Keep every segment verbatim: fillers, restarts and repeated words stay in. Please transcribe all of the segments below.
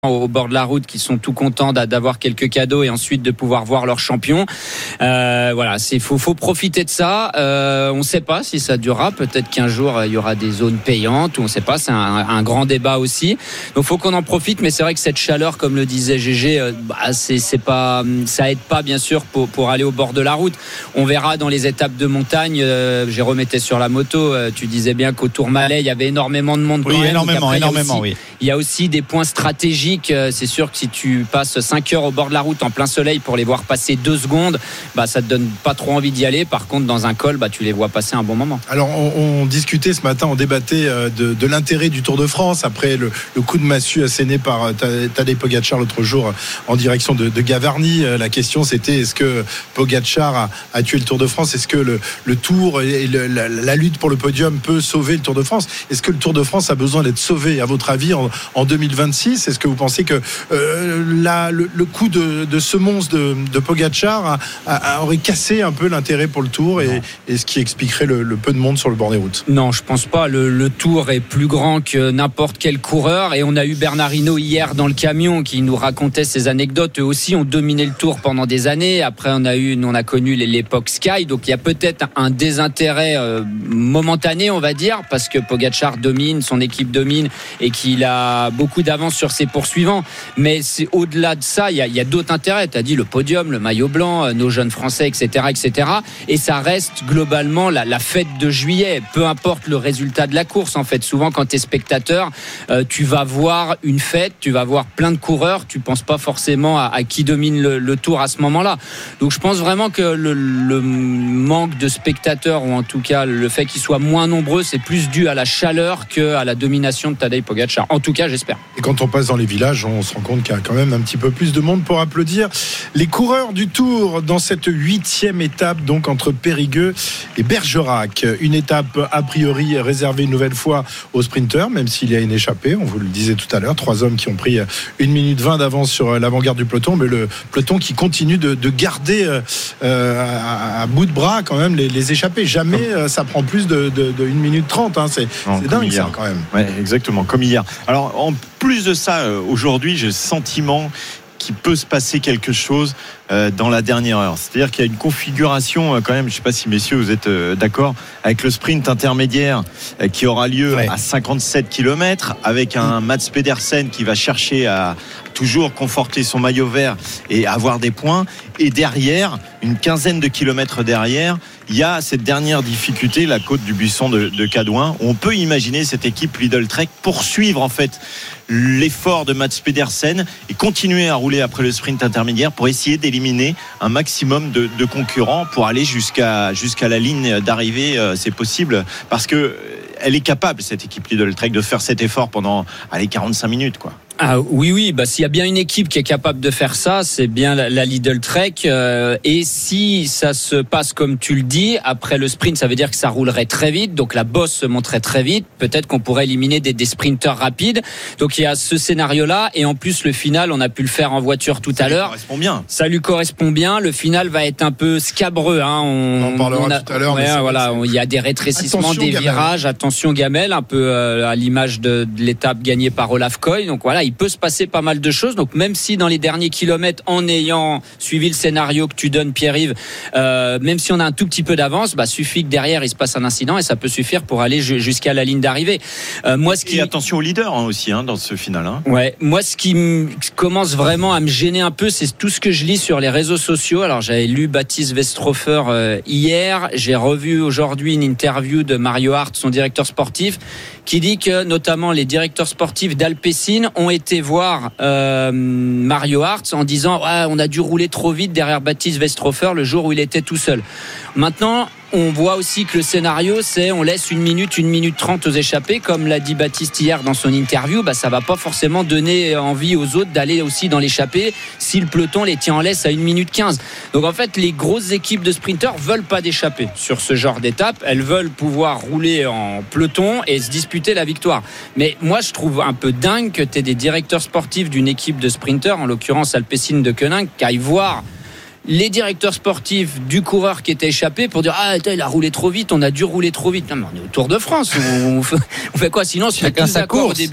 au bord de la route qui sont tout contents d'avoir quelques cadeaux et ensuite de pouvoir voir leur champion. Euh, voilà, c'est faut faut profiter de ça. Euh, on ne sait pas si ça durera. Peut-être qu'un jour il y aura des zones payantes ou on ne sait pas. C'est un, un grand débat aussi. Donc faut qu'on en profite. Mais c'est vrai que cette chaleur, comme le disait Gégé, euh, bah, c'est c'est pas ça aide pas bien sûr pour pour aller au bord de la route. On verra dans les étapes de montagne. Euh, Jérôme était sur la moto. Euh, tu disais bien qu'au Tourmalet il y avait énormément de monde. Oui, quand même. énormément, après, énormément, il aussi, oui. Il y a aussi des points stratégiques. C'est sûr que si tu passes cinq heures au bord de la route en plein soleil pour les voir passer deux secondes, bah, ça te donne pas trop envie d'y aller. Par contre, dans un col, bah, tu les vois passer un bon moment. Alors, on, on discutait ce matin, on débattait de, de l'intérêt du Tour de France après le, le coup de massue asséné par Tadej Pogačar l'autre jour en direction de, de Gavarnie. La question, c'était est-ce que Pogačar a, a tué le Tour de France? Est-ce que le, le Tour et le, la, la lutte pour le podium peut sauver le Tour de France? Est-ce que le Tour de France a besoin d'être sauvé, à votre avis, en, en deux mille vingt-six? Est-ce que vous pensez que euh, la, le, le coup de, de ce monstre de, de Pogačar a, a, a, aurait cassé un peu l'intérêt pour le Tour et, et ce qui expliquerait le, le peu de monde sur le bord des routes? Non, je pense pas. Le, le Tour est plus grand que n'importe quel coureur et on a eu Bernard Hinault hier dans le camion qui nous racontait ses anecdotes. Eux aussi ont dominé le Tour pendant des années. Après, on a eu, on a connu l'époque Sky, donc il y a peut-être un désintérêt euh, momentané, on va dire, parce que Pogačar domine, son équipe domine et qu'il a beaucoup d'avance sur ses poursuivants. Mais c'est au-delà de ça, il y a, il y a d'autres intérêts. Tu as dit le podium, le maillot blanc, nos jeunes Français, et cetera, et cetera. Et ça reste globalement la, la fête de juillet. Peu importe le résultat de la course, en fait. Souvent, quand tu es spectateur, euh, tu vas voir une fête, tu vas voir plein de coureurs. Tu penses pas forcément à, à qui domine le, le Tour à ce moment-là. Donc, je pense vraiment que le, le manque de spectateurs, ou en tout cas le fait qu'ils soient moins nombreux, c'est plus dû à la chaleur qu'à la domination de Tadej Pogačar. En tout cas, j'espère. Et quand on passe dans les villages, on se rend compte qu'il y a quand même un petit peu plus de monde pour applaudir les coureurs du Tour dans cette huitième étape, donc entre Périgueux et Bergerac. Une étape a priori réservée une nouvelle fois aux sprinteurs, même s'il y a une échappée, on vous le disait tout à l'heure, trois hommes qui ont pris une minute vingt d'avance sur l'avant-garde du peloton, mais le peloton qui continue de, de garder euh, à, à bout de bras quand même les, les échappés. Jamais euh, ça prend plus de, de, de une minute trente, hein. c'est, non, c'est dingue hier. Ça quand même. Ouais, exactement, comme hier. Alors en plus de ça, aujourd'hui j'ai le sentiment qu'il peut se passer quelque chose dans la dernière heure. C'est-à-dire qu'il y a une configuration quand même, je ne sais pas si messieurs vous êtes d'accord, avec le sprint intermédiaire qui aura lieu ouais. à cinquante-sept kilomètres, avec un Mats Pedersen qui va chercher à toujours conforter son maillot vert et avoir des points. Et derrière, une quinzaine de kilomètres derrière, il y a cette dernière difficulté, la côte du buisson de, de Cadouin. On peut imaginer cette équipe Lidl Trek poursuivre en fait l'effort de Mats Pedersen et continuer à rouler après le sprint intermédiaire pour essayer d'éliminer un maximum de, de concurrents pour aller jusqu'à, jusqu'à la ligne d'arrivée. Euh, c'est possible parce que elle est capable, cette équipe Lidl Trek, de faire cet effort pendant allez, quarante-cinq minutes, quoi. Ah oui, oui, bah s'il y a bien une équipe qui est capable de faire ça, c'est bien la, la Lidl Trek. Euh, et si ça se passe comme tu le dis, après le sprint, ça veut dire que ça roulerait très vite. Donc la bosse se monterait très vite. Peut-être qu'on pourrait éliminer des, des sprinteurs rapides. Donc il y a ce scénario-là. Et en plus, le final, on a pu le faire en voiture tout ça à l'heure. Ça lui correspond bien. Ça lui correspond bien. Le final va être un peu scabreux. Hein. On, on en parlera on a, tout à l'heure. Ouais, mais voilà, il y a des rétrécissements, attention, des Gamel. virages. Attention Gamel, un peu euh, à l'image de, de l'étape gagnée par Olaf Koy. Donc voilà, il peut se passer pas mal de choses. Donc même si dans les derniers kilomètres, en ayant suivi le scénario que tu donnes, Pierre-Yves, euh, même si on a un tout petit peu d'avance, bah suffit que derrière il se passe un incident et ça peut suffire pour aller jusqu'à la ligne d'arrivée. Euh, moi, ce qui... Et attention aux leaders hein, aussi hein, dans ce final. Hein. Ouais, moi ce qui m- commence vraiment à me gêner un peu, c'est tout ce que je lis sur les réseaux sociaux. Alors j'avais lu Baptiste Westrofer euh, hier, j'ai revu aujourd'hui une interview de Mario Hart, son directeur sportif, qui dit que notamment les directeurs sportifs d'Alpecin ont été voir euh, Mario Hart en disant ouais, on a dû rouler trop vite derrière Baptiste Westrofer le jour où il était tout seul. Maintenant, on voit aussi que le scénario, c'est on laisse une minute, une minute trente aux échappés, comme l'a dit Baptiste hier dans son interview. Bah, ça va pas forcément donner envie aux autres d'aller aussi dans l'échappée si le peloton les tient en laisse à une minute quinze. Donc en fait, les grosses équipes de sprinteurs veulent pas d'échapper sur ce genre d'étape. Elles veulent pouvoir rouler en peloton et se disputer la victoire. Mais moi, je trouve un peu dingue que tu aies des directeurs sportifs d'une équipe de sprinteurs, en l'occurrence Alpecin de Koenig, qui aillent voir les directeurs sportifs du coureur qui était échappé pour dire ah il a roulé trop vite, on a dû rouler trop vite. Non mais on est au Tour de France, on fait, on fait quoi sinon? Si chacun sa course au début,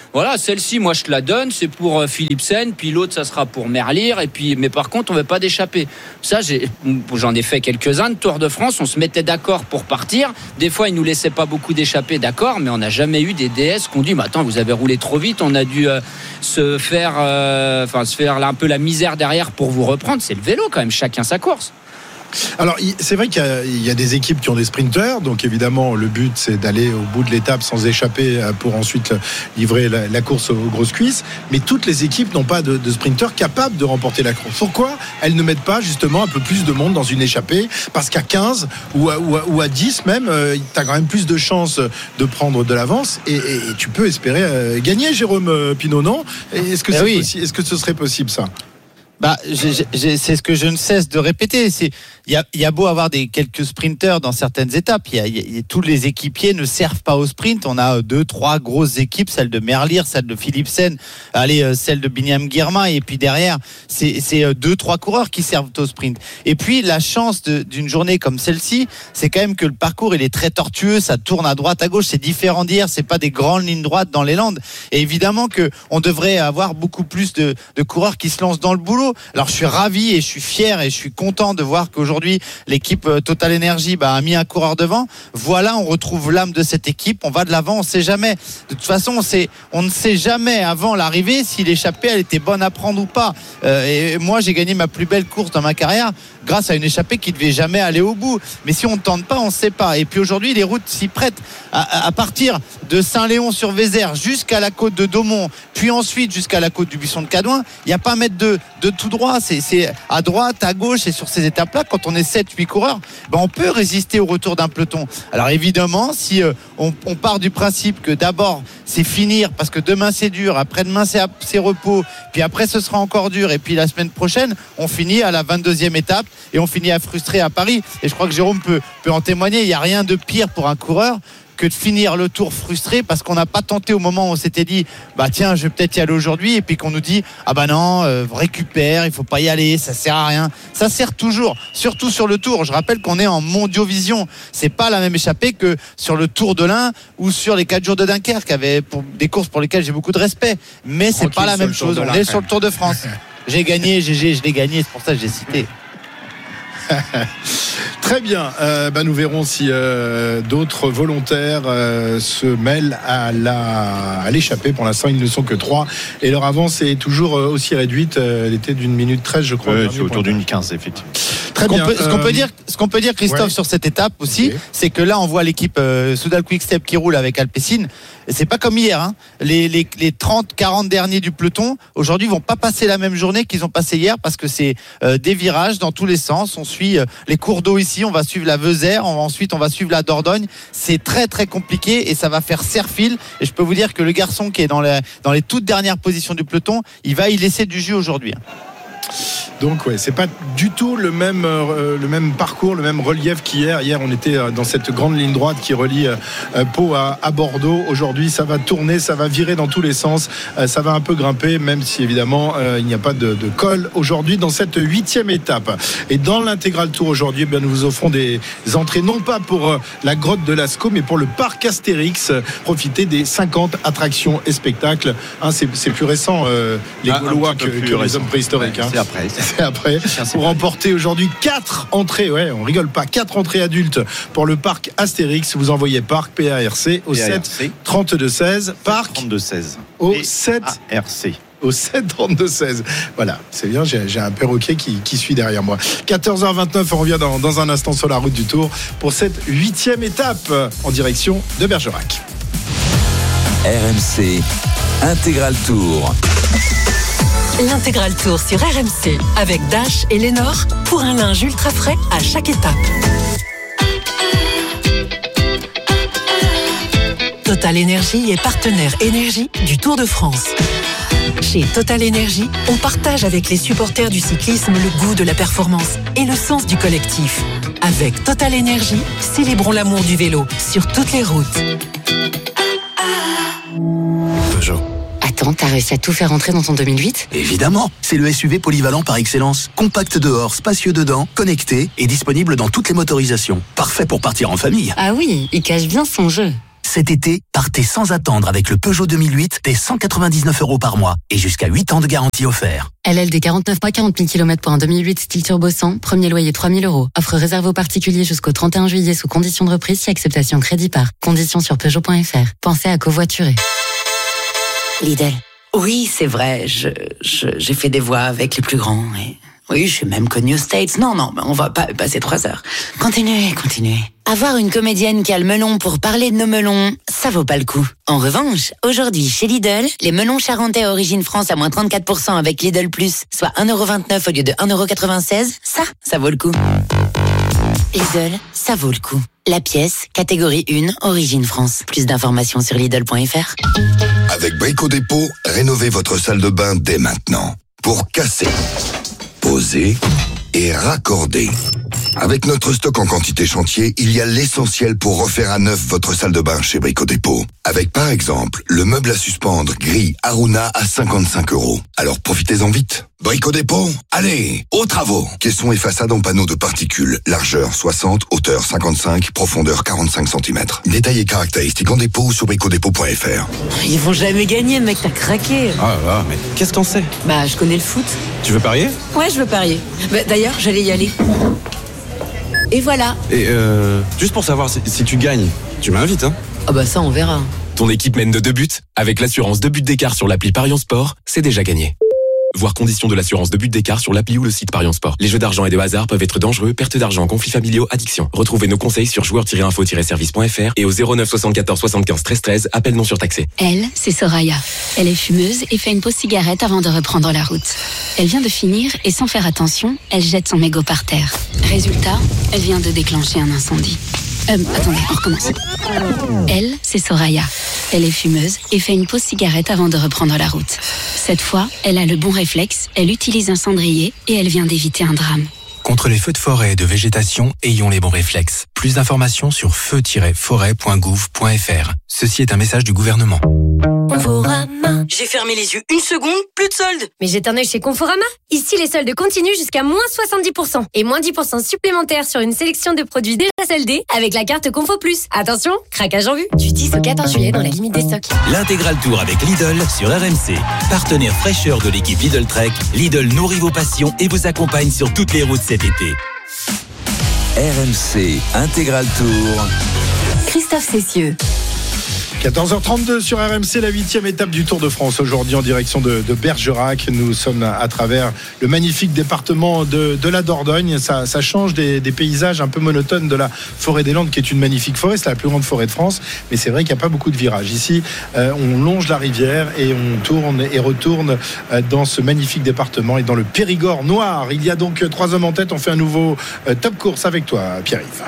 voilà, celle-ci, moi je te la donne, c'est pour Philipsen, puis l'autre ça sera pour Merlier, et puis mais par contre on veut pas d'échappée. Ça, j'ai, j'en ai fait quelques-uns de Tour de France, on se mettait d'accord pour partir. Des fois ils nous laissaient pas beaucoup d'échappées, d'accord, mais on n'a jamais eu des D S qui ont dit, mais attends, vous avez roulé trop vite, on a dû euh, se faire, euh, enfin se faire là, un peu la misère derrière pour vous reprendre. C'est le vélo quand même, chacun sa course. Alors c'est vrai qu'il y a, il y a des équipes qui ont des sprinteurs, donc évidemment le but c'est d'aller au bout de l'étape sans échapper pour ensuite livrer la, la course aux grosses cuisses, mais toutes les équipes n'ont pas de, de sprinteurs capables de remporter la course. Pourquoi elles ne mettent pas justement un peu plus de monde dans une échappée? Parce qu'à quinze ou à, ou à, ou à dix même, euh, tu as quand même plus de chances de prendre de l'avance et, et, et tu peux espérer euh, gagner, Jérôme Pinault, non? Est-ce que, eh c'est oui. possi- est-ce que ce serait possible ça? Bah, j'ai, j'ai, c'est ce que je ne cesse de répéter. C'est, il y a, il y a beau avoir des quelques sprinteurs dans certaines étapes. Il y a, il y a, tous les équipiers ne servent pas au sprint. On a deux, trois grosses équipes, celle de Merlier, celle de Philipsen, allez, celle de Biniam Girmay, et puis derrière, c'est, c'est deux, trois coureurs qui servent au sprint. Et puis, la chance de, d'une journée comme celle-ci, c'est quand même que le parcours, il est très tortueux. Ça tourne à droite, à gauche. C'est différent d'hier. C'est pas des grandes lignes droites dans les Landes. Et évidemment que on devrait avoir beaucoup plus de, de coureurs qui se lancent dans le boulot. Alors je suis ravi et je suis fier et je suis content de voir qu'aujourd'hui l'équipe Total Energy bah, a mis un coureur devant. Voilà, on retrouve l'âme de cette équipe, on va de l'avant, on sait jamais. De toute façon, on, sait, on ne sait jamais avant l'arrivée si l'échappée elle était bonne à prendre ou pas. Euh, et moi j'ai gagné ma plus belle course dans ma carrière grâce à une échappée qui ne devait jamais aller au bout. Mais si on ne tente pas, on ne sait pas. Et puis aujourd'hui, les routes s'y prêtent. À, à partir de Saint-Léon-sur-Vézère jusqu'à la côte de Daumont, puis ensuite jusqu'à la côte du Buisson de Cadouin, il n'y a pas à mettre de, de tout droit. C'est, c'est à droite, à gauche, et sur ces étapes-là, quand on est sept huit coureurs, ben on peut résister au retour d'un peloton. Alors évidemment, si euh, on, on part du principe que d'abord c'est finir, parce que demain c'est dur, après-demain c'est, c'est repos, puis après ce sera encore dur, et puis la semaine prochaine, on finit à la vingt-deuxième étape, et on finit à frustrer à Paris. Et je crois que Jérôme peut, peut en témoigner, il n'y a rien de pire pour un coureur que de finir le tour frustré parce qu'on n'a pas tenté au moment où on s'était dit bah tiens je vais peut-être y aller aujourd'hui, et puis qu'on nous dit ah bah non euh, récupère, il faut pas y aller, ça sert à rien. Ça sert toujours, surtout sur le tour. Je rappelle qu'on est en Mondiovision, c'est pas la même échappée que sur le Tour de l'Ain ou sur les quatre jours de Dunkerque, avec pour des courses pour lesquelles j'ai beaucoup de respect, mais c'est pas la même chose. On est sur le Tour de France. J'ai gagné, G G, je l'ai gagné, c'est pour ça que j'ai cité. Très bien, euh, bah nous verrons si euh, d'autres volontaires euh, se mêlent à, la, à l'échappée. Pour l'instant, ils ne sont que trois et leur avance est toujours euh, aussi réduite. Euh, elle était d'une minute treize, je crois. Ouais, c'est autour d'une quinze, effectivement. Très ce qu'on bien. peut, ce qu'on euh, peut dire, ce qu'on peut dire, Christophe, ouais. sur cette étape aussi, okay. c'est que là, on voit l'équipe euh, Soudal Quick-Step qui roule avec Alpecin. Et c'est pas comme hier, hein. Les, les, les trente quarante derniers du peloton, aujourd'hui, vont pas passer la même journée qu'ils ont passé hier, parce que c'est euh, des virages dans tous les sens. On suit euh, les cours d'eau ici, on va suivre la Veuzère, on va, ensuite on va suivre la Dordogne. C'est très très compliqué et ça va faire serre-fil. Et je peux vous dire que le garçon qui est dans les, dans les toutes dernières positions du peloton, il va y laisser du jus aujourd'hui. Donc ouais, c'est pas du tout le même euh, le même parcours, le même relief qu'hier. Hier, on était dans cette grande ligne droite qui relie euh, Pau à, à Bordeaux. Aujourd'hui, ça va tourner, ça va virer dans tous les sens, euh, ça va un peu grimper, même si évidemment euh, il n'y a pas de, de col aujourd'hui dans cette huitième étape. Et dans l'intégral tour aujourd'hui, eh bien, nous vous offrons des entrées non pas pour euh, la grotte de Lascaux, mais pour le parc Astérix. Profitez des cinquante attractions et spectacles. Hein, c'est, c'est plus récent euh, les ah, Gaulois que, que les hommes préhistoriques. Ouais, hein. C'est après. C'est après. Pour remporter aujourd'hui quatre entrées, ouais, on rigole pas, quatre entrées adultes pour le parc Astérix. Vous envoyez parc P A R C au sept trente-deux seize, parc trente-deux seize au sept R C. Au sept trente-deux seize. Voilà, c'est bien, j'ai, j'ai un perroquet qui, qui suit derrière moi. quatorze heures vingt-neuf, on revient dans, dans un instant sur la route du Tour pour cette huitième étape en direction de Bergerac. R M C Intégral Tour. L'Intégral Tour sur R M C avec Dash et Lénore pour un linge ultra frais à chaque étape. Total Energy est partenaire énergie du Tour de France. Chez Total Energy, on partage avec les supporters du cyclisme le goût de la performance et le sens du collectif. Avec Total Energy, célébrons l'amour du vélo sur toutes les routes. Peugeot. Attends, t'as réussi à tout faire rentrer dans ton deux mille huit ? Évidemment, c'est le S U V polyvalent par excellence. Compact dehors, spacieux dedans, connecté et disponible dans toutes les motorisations. Parfait pour partir en famille. Ah oui, il cache bien son jeu. Cet été, partez sans attendre avec le Peugeot deux mille huit dès cent quatre-vingt-dix-neuf euros par mois et jusqu'à huit ans de garantie offert. L L D quarante-neuf mois, quarante mille kilomètres pour un deux mille huit style turbo cent, premier loyer trois mille euros. Offre réservée aux particuliers jusqu'au trente et un juillet sous conditions de reprise si acceptation crédit par. Conditions sur Peugeot point F R. Pensez à covoiturer. Lidl. Oui, c'est vrai, je, je, j'ai fait des voix avec les plus grands et... Oui, je suis même connue aux States. Non, non, on va pas passer trois heures. Continuez, continuez. Avoir une comédienne qui a le melon pour parler de nos melons, ça vaut pas le coup. En revanche, aujourd'hui, chez Lidl, les melons charentais origine France à moins trente-quatre pour cent avec Lidl Plus, soit un euro vingt-neuf au lieu de un euro quatre-vingt-seize, ça, ça vaut le coup. Lidl, ça vaut le coup. La pièce, catégorie un, origine France. Plus d'informations sur Lidl point F R. Avec Brico Dépôt, rénovez votre salle de bain dès maintenant. Pour casser, poser et raccorder. Avec notre stock en quantité chantier, il y a l'essentiel pour refaire à neuf votre salle de bain chez Brico Dépôt. Avec par exemple, le meuble à suspendre gris Aruna à cinquante-cinq euros. Alors profitez-en vite. Brico Dépôt, allez, aux travaux. Caissons et façades en panneaux de particules. Largeur soixante, hauteur cinquante-cinq, profondeur quarante-cinq centimètres. Détails et caractéristiques en dépôt ou sur bricodépôt point F R. Ils vont jamais gagner, mec, t'as craqué. Ah là, mais qu'est-ce que t'en sais? Bah, je connais le foot. Tu veux parier? Ouais, je veux parier. Bah, d'ailleurs, j'allais y aller. Et voilà. Et euh, juste pour savoir, si, si tu gagnes, tu m'invites, hein? Ah bah ça, on verra. Ton équipe mène de deux buts. Avec l'assurance deux buts d'écart sur l'appli Parion Sport, c'est déjà gagné. Voir conditions de l'assurance de but d'écart sur l'appli ou le site Parion Sport. Les jeux d'argent et de hasard peuvent être dangereux, perte d'argent, conflits familiaux, addiction. Retrouvez nos conseils sur joueurs tiret info tiret service point F R et au zéro neuf soixante-quatorze soixante-quinze treize treize, appel non surtaxé. Elle, c'est Soraya. Elle est fumeuse et fait une pause cigarette avant de reprendre la route. Elle vient de finir et sans faire attention, elle jette son mégot par terre. Résultat, elle vient de déclencher un incendie. Euh, attendez, on recommence. Elle, c'est Soraya. Elle est fumeuse et fait une pause cigarette avant de reprendre la route. Cette fois, elle a le bon réflexe, elle utilise un cendrier et elle vient d'éviter un drame. Contre les feux de forêt et de végétation, ayons les bons réflexes. Plus d'informations sur feu tiret forêt point gouv point F R. Ceci est un message du gouvernement. Conforama. J'ai fermé les yeux une seconde, plus de soldes. Mais jette un œil chez Conforama. Ici, les soldes continuent jusqu'à moins soixante-dix pour cent. Et moins dix pour cent supplémentaires sur une sélection de produits déjà soldés avec la carte Confo Plus. Attention, craquage en vue. Du dix au quatorze juillet dans la limite des stocks. L'intégral Tour avec Lidl sur R M C. Partenaire fraîcheur de l'équipe Lidl Trek, Lidl nourrit vos passions et vous accompagne sur toutes les routes cet été. R M C Intégral Tour. Christophe Cessieux. quatorze heures trente-deux sur R M C, la huitième étape du Tour de France. Aujourd'hui en direction de, de Bergerac. Nous sommes à travers le magnifique département de, de la Dordogne. Ça, ça change des, des paysages un peu monotones de la forêt des Landes, qui est une magnifique forêt. C'est la plus grande forêt de France. Mais c'est vrai qu'il n'y a pas beaucoup de virages. Ici, euh, on longe la rivière et on tourne et retourne euh, dans ce magnifique département et dans le Périgord noir. Il y a donc trois hommes en tête. On fait un nouveau euh, top course avec toi, Pierre-Yves.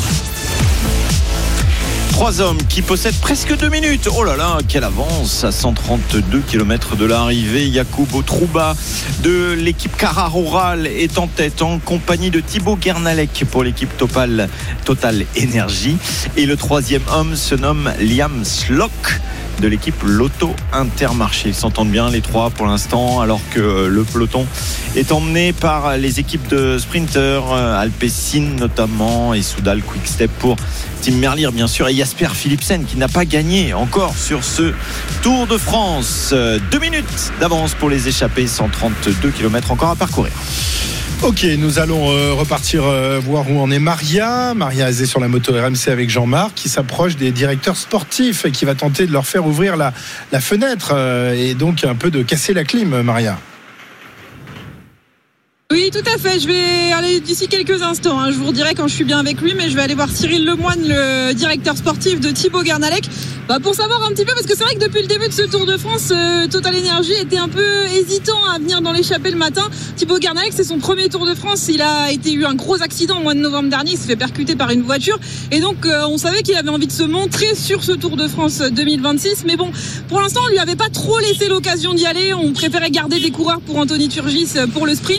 Trois hommes qui possèdent presque deux minutes. Oh là là, quelle avance à cent trente-deux kilomètres de l'arrivée. Jacobo Trouba de l'équipe Cara Rural est en tête en compagnie de Thibaut Guernalec pour l'équipe Total, Total Énergie. Et le troisième homme se nomme Liam Slock de l'équipe Lotto Intermarché. Ils s'entendent bien les trois pour l'instant, alors que le peloton est emmené par les équipes de sprinters, Alpecin notamment et Soudal Quick-Step pour Tim Merlier bien sûr, et Jasper Philipsen qui n'a pas gagné encore sur ce Tour de France. Deux minutes d'avance pour les échappés, cent trente-deux kilomètres encore à parcourir. Ok, nous allons euh, repartir euh, voir où en est Maria. Maria Azé sur la moto R M C avec Jean-Marc qui s'approche des directeurs sportifs et qui va tenter de leur faire ouvrir la, la fenêtre euh, et donc un peu de casser la clim, Maria. Oui, tout à fait. Je vais aller d'ici quelques instants. Hein. Je vous redirai quand je suis bien avec lui, mais je vais aller voir Cyril Lemoine, le directeur sportif de Thibaut Guernalec, bah, pour savoir un petit peu, parce que c'est vrai que depuis le début de ce Tour de France, euh, Total Énergie était un peu hésitant à venir dans l'échappée le matin. Thibaut Guernalec, c'est son premier Tour de France. Il a été eu un gros accident au mois de novembre dernier. Il s'est fait percuter par une voiture. Et donc, euh, on savait qu'il avait envie de se montrer sur ce Tour de France deux mille vingt-six. Mais bon, pour l'instant, on lui avait pas trop laissé l'occasion d'y aller. On préférait garder des coureurs pour Anthony Turgis pour le sprint, notamment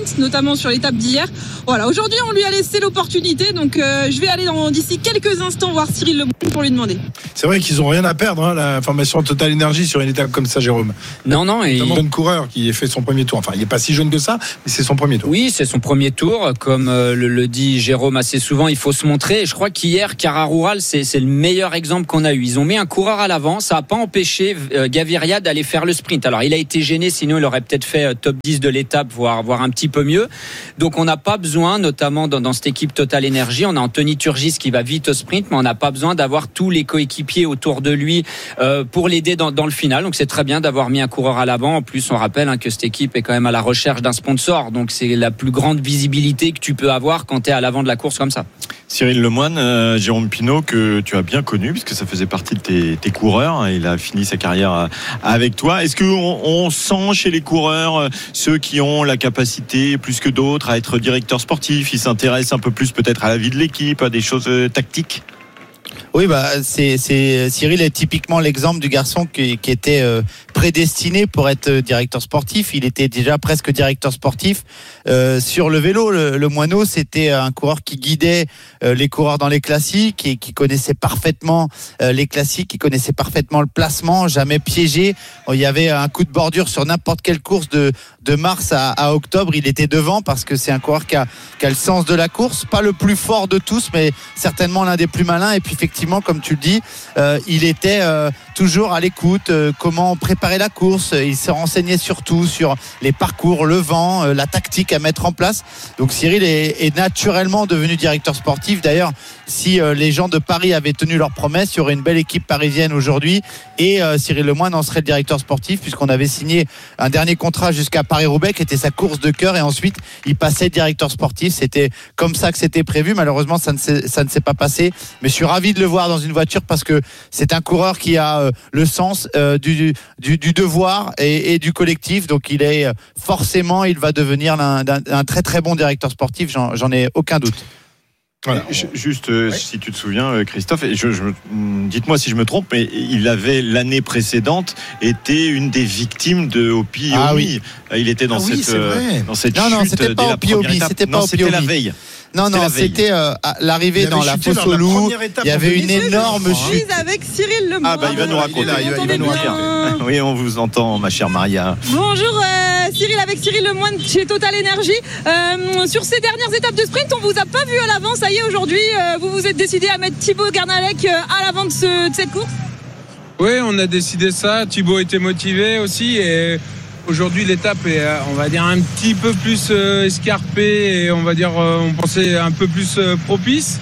notamment sur l'étape d'hier. Voilà, aujourd'hui on lui a laissé l'opportunité, donc euh, je vais aller dans, d'ici quelques instants voir Cyril Lemoine pour lui demander. C'est vrai qu'ils ont rien à perdre, hein, la formation Total Energy sur une étape comme ça, Jérôme. Non, non. Et... un jeune coureur qui a fait son premier tour. Enfin, il n'est pas si jeune que ça, mais c'est son premier tour. Oui, c'est son premier tour. Comme euh, le, le dit Jérôme assez souvent, il faut se montrer. Et je crois qu'hier, Cara Rural, c'est, c'est le meilleur exemple qu'on a eu. Ils ont mis un coureur à l'avant. Ça n'a pas empêché euh, Gaviria d'aller faire le sprint. Alors, il a été gêné, sinon il aurait peut-être fait euh, top dix de l'étape, voire, voire un petit peu mieux. Donc, on n'a pas besoin, notamment dans, dans cette équipe Total Energy, on a Anthony Turgis qui va vite au sprint, mais on n'a pas besoin d'avoir tous les coéquipiers autour de lui euh, pour l'aider dans, dans le final. Donc, c'est très bien d'avoir mis un coureur à l'avant. En plus, on rappelle hein, que cette équipe est quand même à la recherche d'un sponsor. Donc, c'est la plus grande visibilité que tu peux avoir quand tu es à l'avant de la course comme ça. Cyril Lemoine, euh, Jérôme Pinault, que tu as bien connu, puisque ça faisait partie de tes, tes coureurs. Il a fini sa carrière avec toi. Est-ce qu'on on sent chez les coureurs, ceux qui ont la capacité, plus que d'autres, à être directeur sportif, ils s'intéressent un peu plus peut-être à la vie de l'équipe, à des choses tactiques ? Oui, bah c'est, c'est Cyril est typiquement l'exemple du garçon qui, qui était euh, prédestiné pour être directeur sportif. Il était déjà presque directeur sportif euh, sur le vélo. Le, le Moineau, c'était un coureur qui guidait euh, les coureurs dans les classiques et qui connaissait parfaitement euh, les classiques, qui connaissait parfaitement le placement, jamais piégé. Il y avait un coup de bordure sur n'importe quelle course de de mars à, à octobre, il était devant parce que c'est un coureur qui a, qui a le sens de la course, pas le plus fort de tous, mais certainement l'un des plus malins. Et puis effectivement, comme tu le dis, euh, il était euh, toujours à l'écoute, euh, comment préparer la course. Il se renseignait surtout sur les parcours, le vent, euh, la tactique à mettre en place. Donc Cyril est, est naturellement devenu directeur sportif. D'ailleurs, si euh, les gens de Paris avaient tenu leur promesse, il y aurait une belle équipe parisienne aujourd'hui et euh, Cyril Lemoine en serait le directeur sportif puisqu'on avait signé un dernier contrat jusqu'à Paris-Roubaix qui était sa course de cœur et ensuite il passait directeur sportif. C'était comme ça que c'était prévu. Malheureusement, ça ne s'est, ça ne s'est pas passé. Mais je suis ravi de le voir dans une voiture parce que c'est un coureur qui a euh, le sens euh, du, du, du devoir et, et du collectif. Donc il est euh, forcément, il va devenir un, un, un très très bon directeur sportif. J'en, j'en ai aucun doute. Voilà. Juste, euh, ouais. Si tu te souviens, Christophe, je, je, dites-moi si je me trompe, mais il avait l'année précédente été une des victimes de Opi ah, oui. Il était dans ah, cette, oui, euh, dans cette non, chute. Non, c'était pas Opi c'était pas non, c'était la veille. Non, c'était non, c'était euh, l'arrivée dans la fosse au loup. Il y avait une énorme chute. Avec Cyril Lemoine. Ah bah il va nous raconter. Là, il va, il va nous raconter. Oui, on vous entend, ma chère Maria. Bonjour euh, Cyril, avec Cyril Lemoine chez Total Energy. Euh, sur ces dernières étapes de sprint, on vous a pas vu à l'avant. Ça y est, aujourd'hui, euh, vous vous êtes décidé à mettre Thibaut Garnalec à l'avant de, ce, de cette course. Oui, on a décidé ça. Thibaut était motivé aussi et aujourd'hui l'étape est, on va dire, un petit peu plus euh, escarpée et on va dire, euh, on pensait un peu plus euh, propice.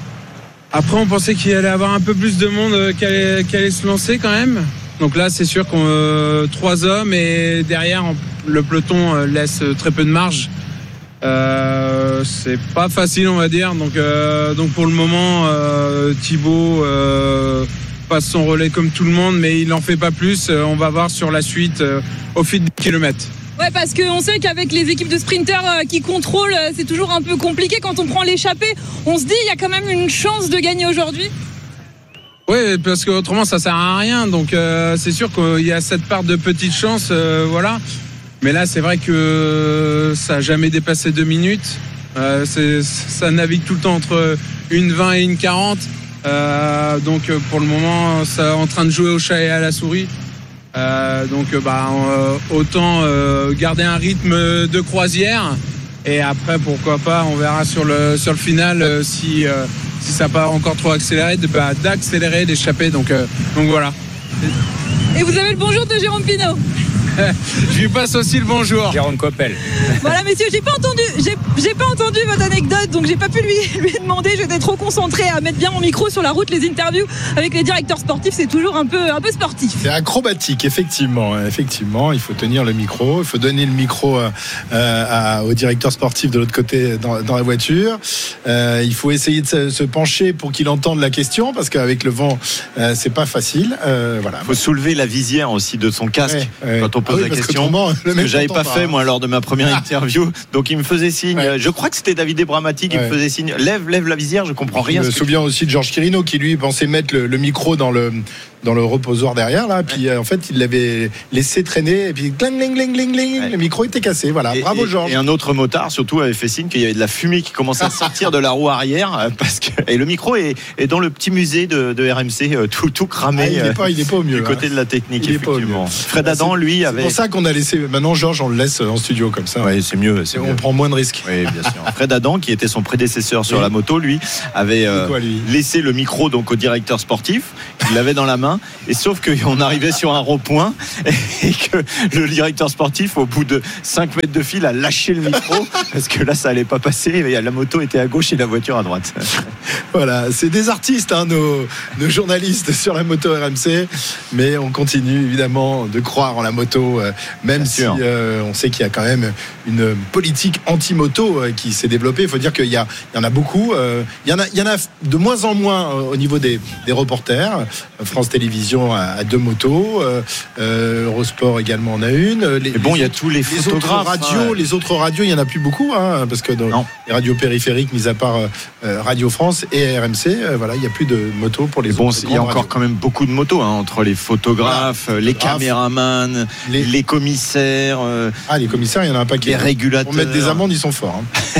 Après, on pensait qu'il allait avoir un peu plus de monde euh, qui, allait, qui allait se lancer quand même. Donc là, c'est sûr qu'on euh, trois hommes et derrière on, le peloton euh, laisse très peu de marge. Euh, c'est pas facile, on va dire. Donc, euh, donc pour le moment, euh, Thibaut euh, passe son relais comme tout le monde, mais il n'en fait pas plus. Euh, on va voir sur la suite euh, au fil des kilomètres. Ouais, parce qu'on sait qu'avec les équipes de sprinters euh, qui contrôlent, euh, c'est toujours un peu compliqué. Quand on prend l'échappée, on se dit il y a quand même une chance de gagner aujourd'hui. Oui, parce qu'autrement ça sert à rien. Donc euh, c'est sûr qu'il y a cette part de petite chance, euh, voilà. Mais là, c'est vrai que ça n'a jamais dépassé deux minutes. Euh, c'est, ça navigue tout le temps entre une vingt et une quarante. Euh, donc pour le moment, ça est en train de jouer au chat et à la souris. Euh, donc bah, euh, autant euh, garder un rythme de croisière. Et après, pourquoi pas, on verra sur le, sur le final euh, si, euh, si ça n'a pas encore trop accéléré, bah, d'accélérer, d'échapper. Donc, euh, donc voilà. Et vous avez le bonjour de Jérôme Pinault. Je lui passe aussi le bonjour. Jérôme Coppel. Voilà, messieurs, j'ai pas entendu, j'ai, j'ai pas entendu votre anecdote, donc j'ai pas pu lui, lui demander. J'étais trop concentré à mettre bien mon micro sur la route. Les interviews avec les directeurs sportifs, c'est toujours un peu, un peu sportif. C'est acrobatique, effectivement. Effectivement, il faut tenir le micro, il faut donner le micro euh, à, au directeur sportif de l'autre côté dans, dans la voiture. Euh, il faut essayer de se, se pencher pour qu'il entende la question, parce qu'avec le vent, euh, c'est pas facile. Euh, voilà. Il faut soulever la visière aussi de son casque ouais, ouais. quand on pose ah oui, la question. Que, que j'avais pas fait, moi, lors de ma première interview. Donc, il me faisait signe. Ouais. Je crois que c'était David Ebramati qui ouais. me faisait signe. Lève, lève la visière, je comprends rien. Je me souviens aussi de Georges Quirino qui, lui, pensait mettre le, le micro dans le, dans le reposoir derrière là. Puis euh, en fait, il l'avait laissé traîner et puis cling, cling, cling, cling, cling, ouais. Le micro était cassé. Voilà, et, bravo et, Georges. Et un autre motard surtout avait fait signe qu'il y avait de la fumée qui commençait à sortir de la roue arrière parce que et le micro est, est dans le petit musée de, de R M C tout tout cramé. Ah, il n'est pas, il est pas au mieux. Du côté hein. de la technique, il effectivement. Fred Adam, lui, avait. C'est pour ça qu'on a laissé. Maintenant, Georges, on le laisse en studio comme ça. Oui, c'est mieux. C'est on mieux. prend moins de risques. Oui, bien sûr. Fred Adam, qui était son prédécesseur sur oui. la moto, lui, avait euh, quoi, lui laissé le micro donc au directeur sportif. Il l'avait dans la main. Et sauf qu'on arrivait sur un rond-point et que le directeur sportif, au bout de cinq mètres de fil, a lâché le micro parce que là, ça allait pas passer. La moto était à gauche et la voiture à droite. Voilà, c'est des artistes, hein, nos, nos journalistes sur la moto R M C, mais on continue évidemment de croire en la moto, euh, même Bien si euh, on sait qu'il y a quand même une politique anti-moto euh, qui s'est développée. Il faut dire qu'il y, a, il y en a beaucoup. Euh, il, y en a, il y en a de moins en moins euh, au niveau des, des reporters. France Télévisions a, a deux motos, euh, euh, Eurosport également en a une. Les, Mais bon, les, il y a tous les photographes. Les autres radios, ouais. les autres radios, il n'y en a plus beaucoup, hein, parce que dans non. les radios périphériques, mis à part euh, Radio France et R M C, euh, voilà, il n'y a plus de motos pour les bon, autres. Il y a encore radios. Quand même beaucoup de motos, hein, entre les photographes, voilà. les caméramans, les, les commissaires. Euh, ah, les commissaires, il y en a un paquet. Les régulateurs. Pour mettre des amendes, ils sont forts. Hein.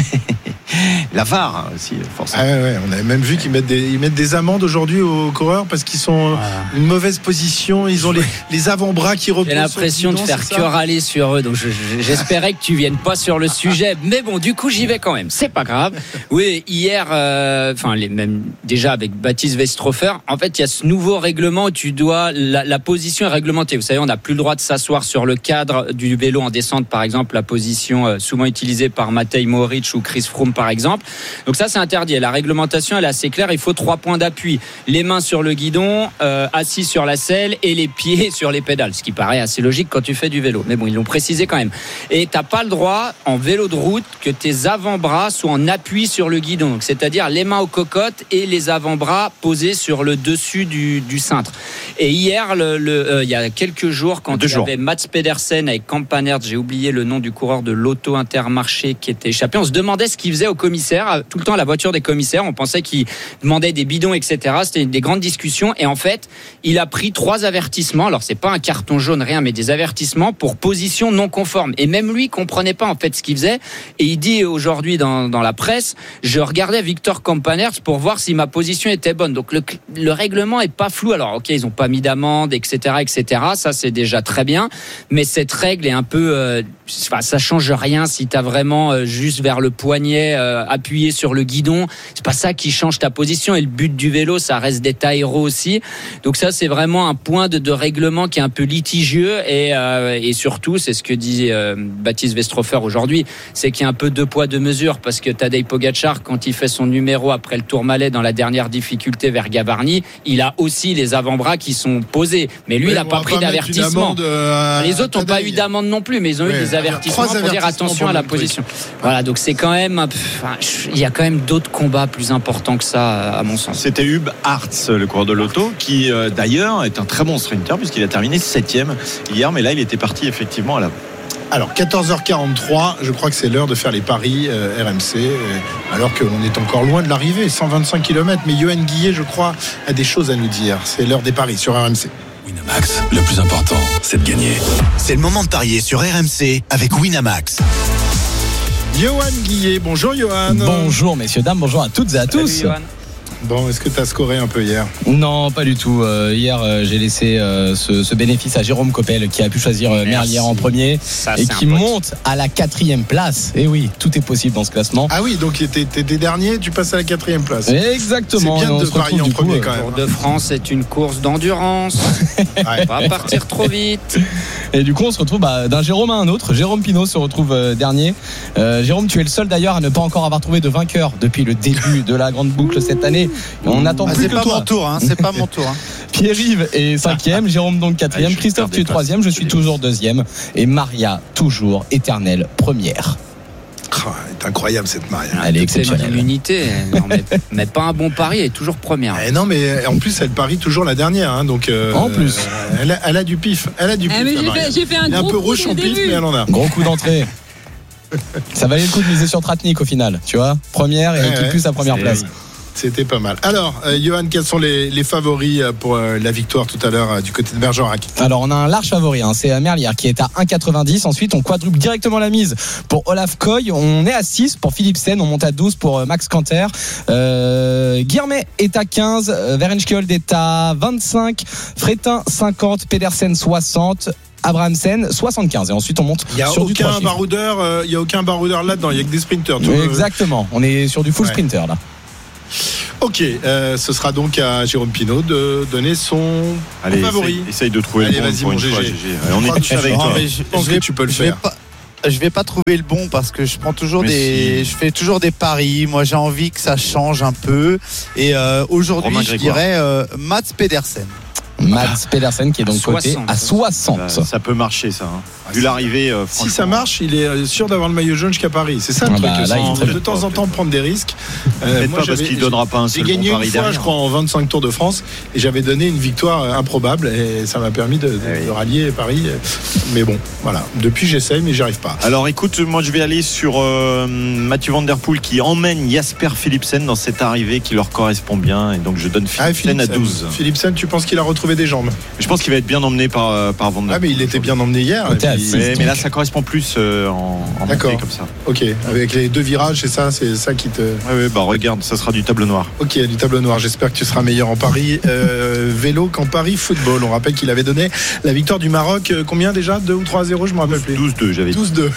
La V A R aussi, forcément. Ah ouais, on a même vu qu'ils mettent des, ils mettent des amendes aujourd'hui aux coureurs parce qu'ils sont ah. une mauvaise position. Ils ont les, les avant-bras qui reposent. J'ai l'impression de faire que râler sur eux, donc je, je, j'espérais que tu viennes pas sur le sujet. Mais bon, du coup, j'y vais quand même. C'est pas grave. Oui, hier, enfin, euh, même déjà avec Baptiste Westrofer, en fait, il y a ce nouveau règlement où tu dois la, la position est réglementée. Vous savez, on n'a plus le droit de s'asseoir sur le cadre du vélo en descente, par exemple, la position euh, souvent utilisée par Matej Mohoric ou Chris Froome, par exemple. Donc ça, c'est interdit. La réglementation, elle est assez claire. Il faut trois points d'appui. Les mains sur le guidon, euh, assis sur la selle et les pieds sur les pédales. Ce qui paraît assez logique quand tu fais du vélo. Mais bon, ils l'ont précisé quand même. Et t'as pas le droit, en vélo de route, que tes avant-bras soient en appui sur le guidon. Donc, c'est-à-dire les mains aux cocottes et les avant-bras posés sur le dessus du, du cintre. Et hier, le, le, euh, il y a quelques jours, quand il y avait Mats Pedersen avec Campanert, j'ai oublié le nom du coureur de l'Auto Intermarché qui était échappé, on se demandait ce qu'il faisait au commissaire, tout le temps à la voiture des commissaires, on pensait qu'il demandait des bidons, et cetera. C'était des grandes discussions et en fait, il a pris trois avertissements. Alors, c'est pas un carton jaune, rien, mais des avertissements pour position non conforme. Et même lui comprenait pas en fait ce qu'il faisait. Et il dit aujourd'hui dans, dans la presse, je regardais Victor Campanert pour voir si ma position était bonne. Donc le, le règlement est pas flou. Alors ok, ils ont pas mis d'amende, et cetera, et cetera. Ça c'est déjà très bien. Mais cette règle est un peu, euh, enfin, ça change rien si t'as vraiment euh, juste vers le poignet euh, appuyé sur le guidon. C'est pas ça qui change ta position. Et le but du vélo, ça reste d'être aéro aussi. Donc ça c'est vraiment un point de, de règlement qui est un peu litigieux et, euh, et surtout c'est ce que dit euh, Baptiste Westrofer aujourd'hui, c'est qu'il y a un peu deux poids deux mesures parce que Tadej Pogačar quand il fait son numéro après le Tourmalet dans la dernière difficulté vers Gavarni, il a aussi les avant-bras qui sont posés, mais lui oui, il n'a pas pris d'avertissement. Euh, les autres n'ont pas eu d'amende non plus, mais ils ont oui, eu des avertissements pour dire attention à la position. Voilà, donc c'est quand même, enfin, il y a quand même d'autres combats plus importants que ça à mon sens. C'était Hub Hartz, le coureur de l'auto, qui euh, d'ailleurs est un très bon sprinter puisqu'il a terminé septième hier, mais là il était parti effectivement à la. Alors quatorze heures quarante-trois, je crois que c'est l'heure de faire les paris euh, R M C, euh, alors qu'on est encore loin de l'arrivée, cent vingt-cinq kilomètres, mais Johan Guillet, je crois, a des choses à nous dire. C'est l'heure des paris sur R M C. Winamax, le plus important, c'est de gagner. C'est le moment de parier sur R M C avec Winamax. Johan Guillet, bonjour Johan. Bonjour messieurs, dames, bonjour à toutes et à tous. Salut, bon, est-ce que tu as scoré un peu hier ? Non, pas du tout. Euh, hier, euh, j'ai laissé euh, ce, ce bénéfice à Jérôme Coppel qui a pu choisir euh, Merlière en premier ça, et qui monte à la quatrième place. Et oui, tout est possible dans ce classement. Ah oui, donc t'es, t'es dernier, tu passes à la quatrième place. Exactement. C'est bien de parier en premier coup, quand même. Le Tour de France est une course d'endurance. Ouais. Pas partir trop vite. Et du coup, on se retrouve bah, d'un Jérôme à un autre. Jérôme Pinault se retrouve euh, dernier. Euh, Jérôme, tu es le seul d'ailleurs à ne pas encore avoir trouvé de vainqueur depuis le début de la grande boucle cette année. On attend ah, plus c'est que pas toi. Mon tour, hein, c'est pas mon tour. Hein. Pierre-Yves est cinquième, Jérôme donc quatrième, Christophe tu es troisième, je suis toujours deuxième et Maria toujours éternelle première. Oh, c'est incroyable cette Maria. Elle est exceptionnelle. C'est une immunité, non, mais, mais pas un bon pari, elle est toujours première. Eh non, mais en plus elle parie toujours la dernière, hein, donc. Euh, en plus, elle a, elle a du pif, elle a du pif. Eh mais j'ai, fait, j'ai fait un elle est gros un peu coup roche en pif, mais elle en a. Gros coup d'entrée. Ça valait le coup de miser sur Tratnik au final, tu vois. Première et ouais, qui ouais, plus sa première place. C'était pas mal. Alors, euh, Johan, quels sont les, les favoris pour euh, la victoire tout à l'heure euh, du côté de Bergerac? Alors, on a un large favori, hein, c'est Merlier qui est à un virgule quatre-vingt-dix. Ensuite, on quadruple directement la mise pour Olaf Koy. On est à six pour Philipsen. On monte à douze pour euh, Max Canter. Euh, Guillermet est à quinze. Euh, Verenskiold est à vingt-cinq. Fretin, cinquante. Pedersen, soixante. Abrahamsen soixante-quinze et ensuite on monte il y a sur aucun du trois baroudeur euh, il y a aucun baroudeur là-dedans, il y a que des sprinters. Oui, exactement, on est sur du full ouais. sprinter là. Ok, euh, ce sera donc à Jérôme Pinault de donner son Allez, favori. Essaye, essaye de trouver Allez, le bon vas-y, pour mon une G G. fois, G G. Allez, on est tous avec toi. Je, je pense je que vais, tu peux le je faire. Vais pas, je vais pas trouver le bon parce que je prends toujours Mais des, si. je fais toujours des paris. Moi, j'ai envie que ça change un peu. Et euh, aujourd'hui, Romain je Grégoire. dirais euh, Mats Pedersen. Mats Pedersen qui est donc coté à soixante. Ça, ça peut marcher ça. Hein. Vu l'arrivée, euh, si ça marche, il est sûr d'avoir le maillot jaune jusqu'à Paris. C'est ça le ah truc. bah, là, sans, il de temps en temps prendre des risques. Euh, moi, pas parce qu'il donnera pas un seul J'ai gagné bon une pari fois, derrière. je crois, en vingt-cinq Tours de France, et j'avais donné une victoire improbable, et ça m'a permis de, de, oui. de rallier Paris. Mais bon, voilà. Depuis, j'essaye, mais j'y arrive pas. Alors, écoute, moi, je vais aller sur euh, Mathieu Van Der Poel qui emmène Jasper Philipsen dans cette arrivée qui leur correspond bien, et donc je donne Philipsen ah, à douze. Philipsen, tu penses qu'il a retrouvé des jambes? Je pense qu'il va être bien emmené par par Van Der Poel. Ah, mais il était bien emmené hier. Puis, mais, mais là, ça correspond plus euh, en, en montée comme ça. Ok, avec les deux virages, c'est ça, c'est ça qui te. Ah oui, bah regarde, ça sera du tableau noir. Ok, du tableau noir. J'espère que tu seras meilleur en Paris euh, vélo qu'en Paris football. On rappelle qu'il avait donné la victoire du Maroc. Euh, combien déjà, deux ou trois à zéro, je me rappelle plus. douze deux, j'avais dit. douze deux.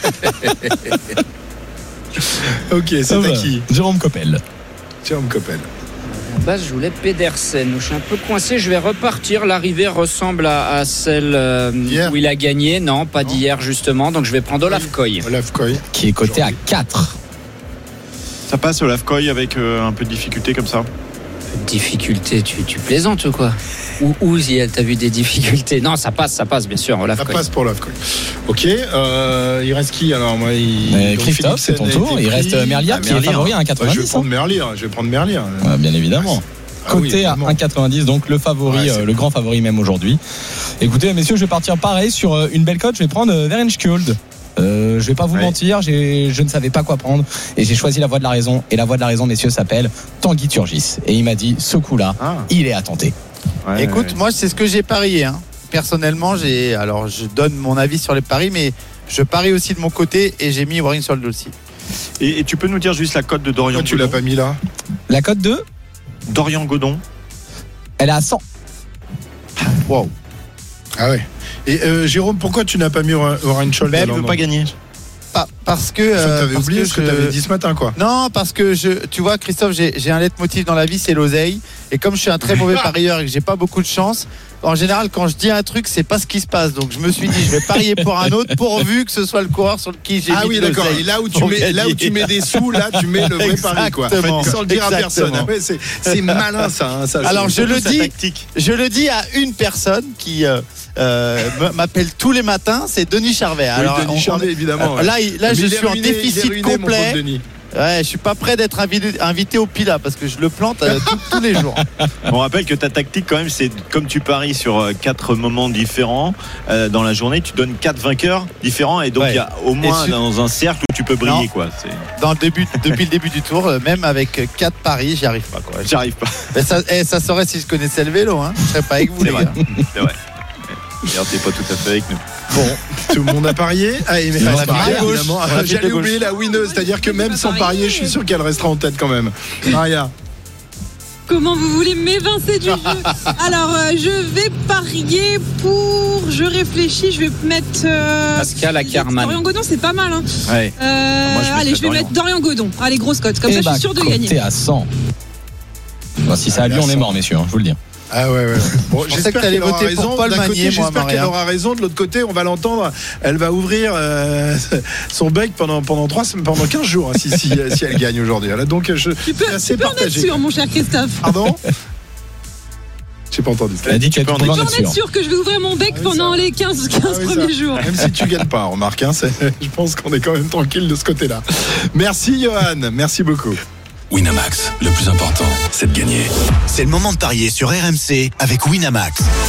Ok, c'est à qui? Jérôme Coppel. Jérôme Coppel. À la base, je voulais Pedersen. Je suis un peu coincé. Je vais repartir. L'arrivée ressemble à, à celle euh, où il a gagné. Non, pas non. d'hier, justement. Donc, je vais prendre Olaf Koy. Olaf Koy. Qui est coté à quatre. Ça passe, Olaf Koy, avec euh, un peu de difficulté comme ça? Difficulté, tu, tu plaisantes ou quoi? Ou où t'as vu des difficultés? Non, ça passe, ça passe, bien sûr. Olaf ça Koy. passe pour Olaf Koy. Ok, euh, il reste qui alors? Moi, il... euh, Christophe, c'est ton tour. Il reste Merlier ah, qui Merlier, est favori à un virgule quatre-vingt-dix. Je vais prendre Merlier. Je vais prendre Merlier. Ah, bien évidemment. Ah, Côté oui, à un virgule quatre-vingt-dix, donc le favori, ouais, euh, le grand favori même aujourd'hui. Écoutez, messieurs, je vais partir pareil sur euh, une belle cote. Je vais prendre euh, Verenskiold. Euh, je vais pas vous ouais. mentir, j'ai, je ne savais pas quoi prendre et j'ai choisi la voie de la raison. Et la voie de la raison, messieurs, s'appelle Tanguy Turgis. Et il m'a dit, ce coup-là, ah. il est à tenter. Ouais, Écoute, ouais. moi, c'est ce que j'ai parié. Hein. Personnellement, j'ai, alors je donne mon avis sur les paris, mais je parie aussi de mon côté et j'ai mis Warren Sold aussi. Et, et tu peux nous dire juste la cote de Dorian Godon? Tu l'as pas mis là? La cote de Dorian Godon. Elle est à cent. Wow. Ah ouais. Et euh, Jérôme, pourquoi tu n'as pas mis Warren Scholl? Elle ne veut pas gagner. Pas, parce que euh, t'avais oublié que ce que je... tu avais dit ce matin, quoi. Non, parce que je, tu vois, Christophe, j'ai, j'ai un leitmotiv dans la vie, c'est l'oseille. Et comme je suis un très mauvais parieur et que j'ai pas beaucoup de chance, en général, quand je dis un truc, c'est pas ce qui se passe. Donc je me suis dit, je vais parier pour un autre, pourvu que ce soit le coureur sur qui j'ai ah mis oui, d'accord. Et là où tu mets, là où tu mets des sous, là, tu mets le vrai Exactement. pari, quoi. Sans le dire à personne. Ah ouais, c'est, c'est malin, ça. Hein, ça Alors je le dis, tactique. je le dis à une personne qui. Euh, Euh, m'appelle tous les matins, c'est Denis Charvet. Oui, Alors, Denis on, Charvet, évidemment. Euh, là, il, là je suis ruiné, en déficit ruiné, complet. Ouais, je suis pas prêt d'être invité, invité au Pila parce que je le plante euh, tout, tous les jours. On rappelle que ta tactique, quand même, c'est comme tu paries sur euh, quatre moments différents euh, dans la journée, tu donnes quatre vainqueurs différents et donc il ouais. y a au moins sur... dans un cercle où tu peux briller, non, quoi. C'est... Dans le début, depuis le début du tour, euh, même avec quatre paris, j'y arrive pas, quoi. J'y arrive pas. Mais ça, eh, ça saurait si je connaissais le vélo, hein. Je serais pas avec vous, c'est les vrai. gars. C'est vrai. Regarde, t'es pas tout à fait avec nous. Bon, tout le monde a parié. Ah, mais on a parié, évidemment. Ah, j'allais oublier la winneuse, c'est-à-dire que même sans parier, je suis sûr qu'elle restera en tête quand même. Maria. Comment vous voulez m'évincer du jeu? Alors, euh, je vais parier pour. Je réfléchis, je vais mettre. Euh... Pascal Ackermann. Dorian Godon, c'est pas mal. Hein. Ouais. Euh, Moi, je allez, je vais Dorian. mettre Dorian Godon. Allez, grosse cote. Comme et ça, bah, je suis sûr de gagner. Côté à cent. Bon, si c'est à lui, on est mort, messieurs, hein, je vous le dis. Ah ouais, ouais. Bon, j'espère que qu'elle aura voter raison. pour Paul D'un côté, Magnier, j'espère moi, qu'elle aura raison. De l'autre côté, on va l'entendre. Elle va ouvrir euh, son bec pendant pendant trois pendant quinze jours hein, si, si si elle gagne aujourd'hui. Donc je tu peux, assez tu peux en être sûr, mon cher Christophe. Pardon. J'ai pas entendu. Elle a dit qu'elle peut en être sûr. sûr que je vais ouvrir mon bec ah oui, pendant ça. les quinze, quinze ah oui, premiers ça. jours. Même si tu gagnes pas, remarque. Hein, c'est, je pense qu'on est quand même tranquille de ce côté-là. Merci Johan. Merci beaucoup. Winamax, le plus important, c'est de gagner. C'est le moment de parier sur R M C avec Winamax.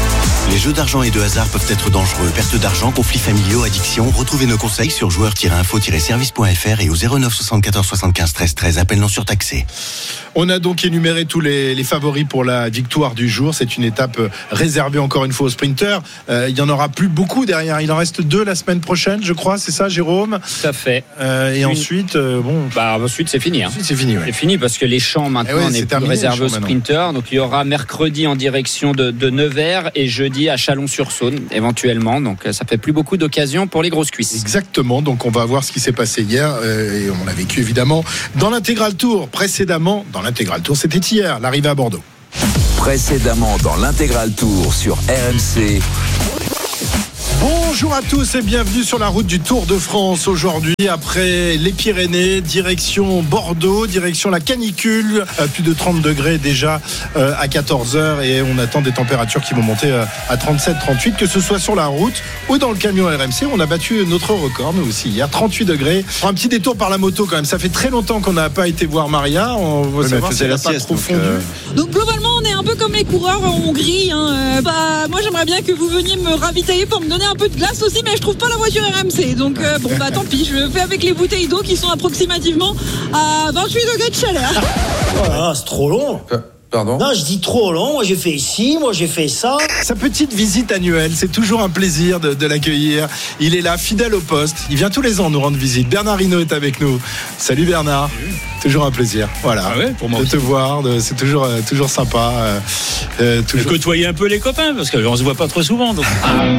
Les jeux d'argent et de hasard peuvent être dangereux. Perte d'argent, conflits familiaux, addiction. Retrouvez nos conseils sur joueurs tiret info tiret service point f r et au zéro neuf soixante-quatorze soixante-quinze treize treize. Appel non surtaxé. On a donc énuméré tous les, les favoris pour la victoire du jour. C'est une étape réservée encore une fois aux sprinters. Euh, il n'y en aura plus beaucoup derrière. Il en reste deux la semaine prochaine, je crois. C'est ça, Jérôme ? Tout à fait. Euh, et une... ensuite, euh, bon. Bah ensuite c'est fini. Hein. Ensuite, c'est fini. Ouais. C'est fini parce que les champs maintenant eh ouais, n'est plus réservé aux sprinters. Donc il y aura mercredi en direction de, de Nevers et jeudi à Chalon-sur-Saône éventuellement. Donc ça fait plus beaucoup d'occasions pour les grosses cuisses. Exactement. Donc on va voir ce qui s'est passé hier euh, et on l'a vécu évidemment dans l'intégral tour. Précédemment, dans l'intégral tour, c'était hier, l'arrivée à Bordeaux. Précédemment dans l'intégral tour sur R M C. Bonjour à tous et bienvenue sur la route du Tour de France. Aujourd'hui, après les Pyrénées, direction Bordeaux, direction la canicule, à plus de trente degrés déjà euh, à quatorze heures et on attend des températures qui vont monter euh, à trente-sept trente-huit, que ce soit sur la route ou dans le camion R M C. On a battu notre record, nous aussi, hier, trente-huit degrés. Un petit détour par la moto quand même. Ça fait très longtemps qu'on n'a pas été voir Maria. On va oui, savoir si elle n'a pas trop donc fondu. Euh... Donc globalement, on est un peu comme les coureurs en Hongrie. Hein. Bah, moi, j'aimerais bien que vous veniez me ravitailler pour me donner un peu de glace aussi, mais je trouve pas la voiture R M C. Donc euh, bon bah tant pis, je fais avec les bouteilles d'eau qui sont approximativement à vingt-huit degrés de chaleur. Voilà, c'est trop long. Pardon ? Non, je dis trop long. Moi, j'ai fait ici, moi, j'ai fait ça. Sa petite visite annuelle, c'est toujours un plaisir de, de l'accueillir. Il est là, fidèle au poste. Il vient tous les ans nous rendre visite. Bernard Hinault est avec nous. Salut Bernard. Salut. Toujours un plaisir. Voilà. Ah ouais, pour moi de aussi. te voir, de, c'est toujours, euh, toujours sympa. Euh, euh, toujours... De côtoyer un peu les copains, parce qu'on se voit pas trop souvent. Donc.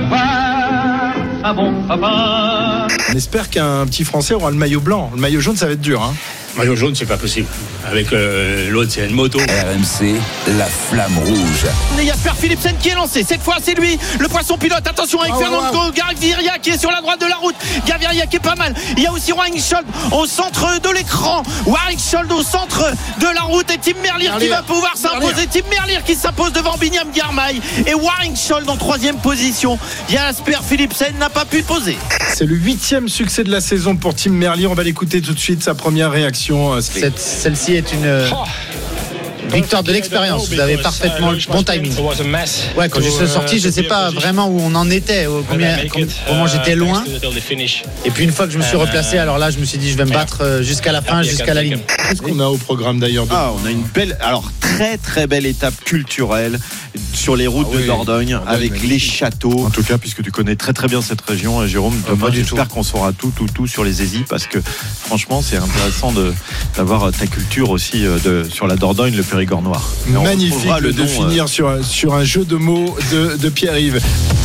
Ah bon, papa. On espère qu'un petit Français aura le maillot blanc. Le maillot jaune, ça va être dur, hein. Maillot jaune, c'est pas possible. Avec euh, l'autre, c'est une moto. R M C, la flamme rouge. Il y a Jasper Philipsen qui est lancé. Cette fois, c'est lui, le poisson pilote. Attention avec oh, Fernando wow. Gaviria qui est sur la droite de la route. Gaviria qui est pas mal. Il y a aussi Warwick Scholl au centre de l'écran. Warwick Scholl au centre de la route. Et Tim Merlier, Merlier. qui va pouvoir s'imposer. Tim Merlier qui s'impose devant Binyam Girmay. Et Warwick Scholl en troisième position. Jasper Philipsen n'a pas pu poser. C'est le huitième succès de la saison pour Tim Merlier. On va l'écouter tout de suite, sa première réaction. Cette, celle-ci est une euh, victoire de l'expérience. Vous avez parfaitement le bon timing. Ouais, quand je suis sorti, je ne sais pas vraiment où on en était, combien, comment j'étais loin. Et puis une fois que je me suis replacé, alors là, je me suis dit, je vais me battre jusqu'à la fin, jusqu'à la ligne. Qu'est-ce qu'on a au programme d'ailleurs de... Ah, on a une belle, alors très très belle étape culturelle sur les routes ah oui, de Dordogne, Dordogne avec magnifique. Les châteaux. En tout cas, puisque tu connais très très bien cette région, Jérôme, ah, demain, j'espère qu'on saura tout tout tout sur les Aisies, parce que franchement, c'est intéressant de d'avoir ta culture aussi de sur la Dordogne, le Périgord noir. Magnifique le de nom, finir euh... sur sur un jeu de mots de, de Pierre-Yves.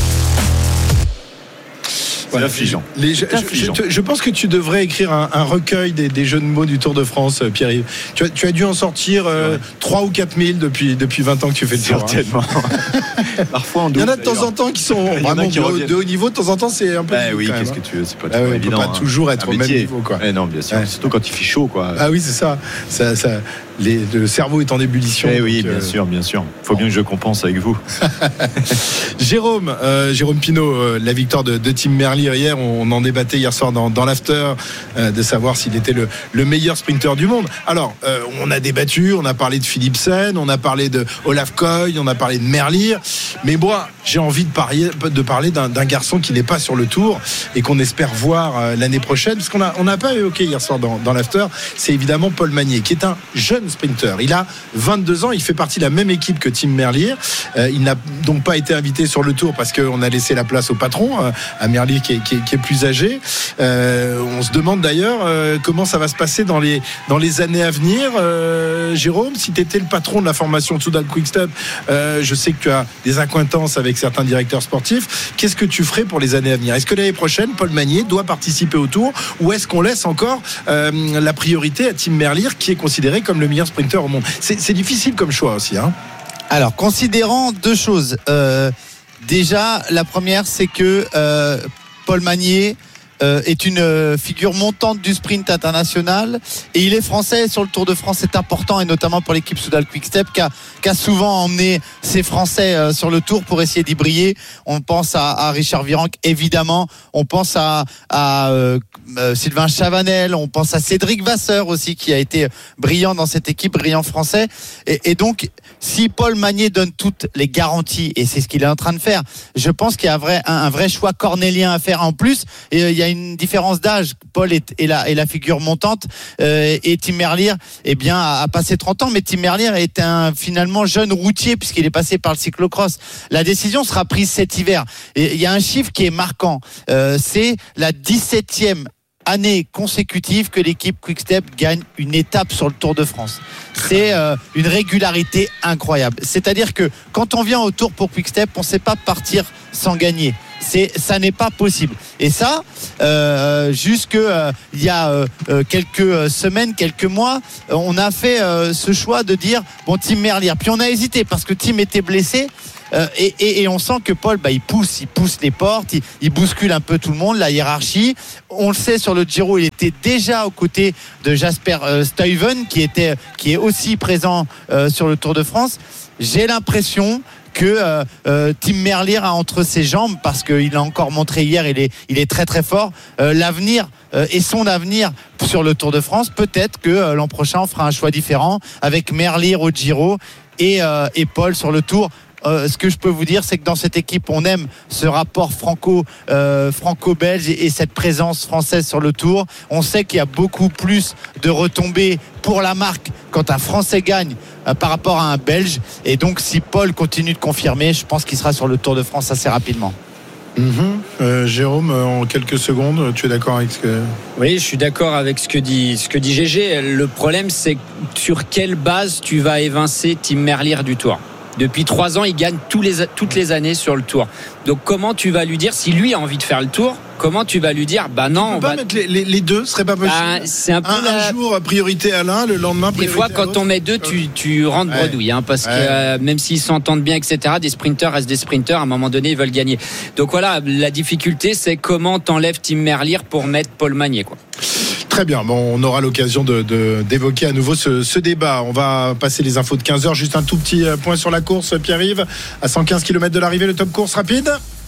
Voilà, affligeant. Les, je, je, je, je pense que tu devrais écrire un, un recueil des, des jeux de mots du Tour de France, Pierre-Yves. Tu as, tu as dû en sortir euh, trois ou quatre mille depuis, depuis vingt ans que tu fais le Tour. Certainement. Hein. Parfois en double. Il y en a de temps en temps qui sont vraiment de haut niveau. De temps en temps, c'est un peu. Bah oui, quand qu'est-ce même, que tu veux, c'est pas, ah ouais, évident. On peut pas hein. toujours être au même niveau, quoi. Eh non, bien sûr. Ouais. Surtout quand il fait chaud, quoi. Ah oui, c'est ça. ça, ça les, le cerveau est en ébullition. Eh oui, bien euh... sûr, bien sûr. Il faut bien que je compense avec vous. Jérôme, euh, Jérôme Pinault, euh, la victoire de, de Tim Merlier hier, on en débattait hier soir dans, dans l'after euh, de savoir s'il était le, le meilleur sprinter du monde. Alors, euh, on a débattu, on a parlé de Philipsen, on a parlé de Olaf Koy, on a parlé de Merlier, mais moi, j'ai envie de parler, de parler d'un, d'un garçon qui n'est pas sur le Tour et qu'on espère voir euh, l'année prochaine, parce qu'on n'a on a pas évoqué hier soir dans, dans l'after, c'est évidemment Paul Magnier, qui est un jeune sprinter. Il a vingt-deux ans, il fait partie de la même équipe que Tim Merlier. Euh, il n'a donc pas été invité sur le Tour parce qu'on a laissé la place au patron, euh, à Merlier qui est, qui est, qui est plus âgé. Euh, on se demande d'ailleurs euh, comment ça va se passer dans les, dans les années à venir. Euh, Jérôme, si tu étais le patron de la formation Soudal Quick-Step, euh, je sais que tu as des accointances avec certains directeurs sportifs. Qu'est-ce que tu ferais pour les années à venir ? Est-ce que l'année prochaine, Paul Magnier doit participer au Tour, ou est-ce qu'on laisse encore euh, la priorité à Tim Merlier, qui est considéré comme le meilleur sprinter au monde ? C'est, c'est difficile comme choix aussi, hein. Alors, considérant deux choses. Euh, déjà, la première, c'est que euh, Paul Magnier euh, est une euh, figure montante du sprint international et il est français sur le Tour de France. C'est important et notamment pour l'équipe Soudal Quick-Step qui a, qui a souvent emmené ses Français euh, sur le Tour pour essayer d'y briller. On pense à, à Richard Virenque évidemment, on pense à, à euh, euh, Sylvain Chavanel, on pense à Cédric Vasseur aussi qui a été brillant dans cette équipe, brillant français et, et donc si Paul Magnier donne toutes les garanties et c'est ce qu'il est en train de faire, je pense qu'il y a un vrai, un, un vrai choix cornélien à faire en plus et euh, il y a une différence d'âge. Paul est, est, la, est la figure montante euh, et Tim Merlier eh bien, a, a passé trente ans mais Tim Merlier est un finalement jeune routier puisqu'il est passé par le cyclocross. La décision sera prise cet hiver et il y a un chiffre qui est marquant, euh, c'est la dix-septième année consécutive que l'équipe Quick-Step gagne une étape sur le Tour de France. C'est euh, une régularité incroyable. C'est-à-dire que quand on vient au Tour pour Quick-Step, on ne sait pas partir sans gagner. C'est, ça n'est pas possible. Et ça, euh, jusque euh, il y a euh, quelques semaines, quelques mois, on a fait euh, ce choix de dire bon, Tim Merlier. Puis on a hésité parce que Tim était blessé. Euh, et, et, et on sent que Paul, bah, il pousse, il pousse les portes, il, il bouscule un peu tout le monde, la hiérarchie. On le sait sur le Giro, il était déjà aux côtés de Jasper euh, Stuyven, qui était, qui est aussi présent euh, sur le Tour de France. J'ai l'impression que euh, euh, Tim Merlier a entre ses jambes, parce qu'il a encore montré hier, il est, il est très très fort, euh, l'avenir euh, et son avenir sur le Tour de France. Peut-être que euh, l'an prochain on fera un choix différent avec Merlier au Giro et, euh, et Paul sur le Tour. Euh, ce que je peux vous dire, c'est que dans cette équipe, on aime ce rapport franco, euh, franco-belge et, et cette présence française sur le Tour. On sait qu'il y a beaucoup plus de retombées pour la marque quand un Français gagne euh, par rapport à un Belge. Et donc, si Paul continue de confirmer, je pense qu'il sera sur le Tour de France assez rapidement. Mmh. Euh, Jérôme, en quelques secondes, tu es d'accord avec ce que... Oui, je suis d'accord avec ce que dit, ce que dit G G. Le problème, c'est sur quelle base tu vas évincer Tim Merlier du Tour. Depuis trois ans, il gagne tous les, toutes les années sur le Tour. Donc comment tu vas lui dire, si lui a envie de faire le Tour, comment tu vas lui dire, bah non, tu peux on pas va mettre les, les, les deux, ce serait pas possible. Bah, c'est un, peu un, la... un jour priorité à l'un, le lendemain priorité des fois à quand l'autre. on met deux, tu, tu rentres ouais. bredouille, hein, parce ouais. que euh, même s'ils s'entendent bien, et cetera, des sprinteurs restent des sprinteurs. À un moment donné, ils veulent gagner. Donc voilà, la difficulté, c'est comment t'enlèves Tim Merlier pour mettre Paul Magnier, quoi. Très bien, bon, on aura l'occasion de, de, d'évoquer à nouveau ce, ce débat. On va passer les infos de quinze heures. Juste un tout petit point sur la course, Pierre-Yves. À cent quinze kilomètres de l'arrivée, le top course rapide.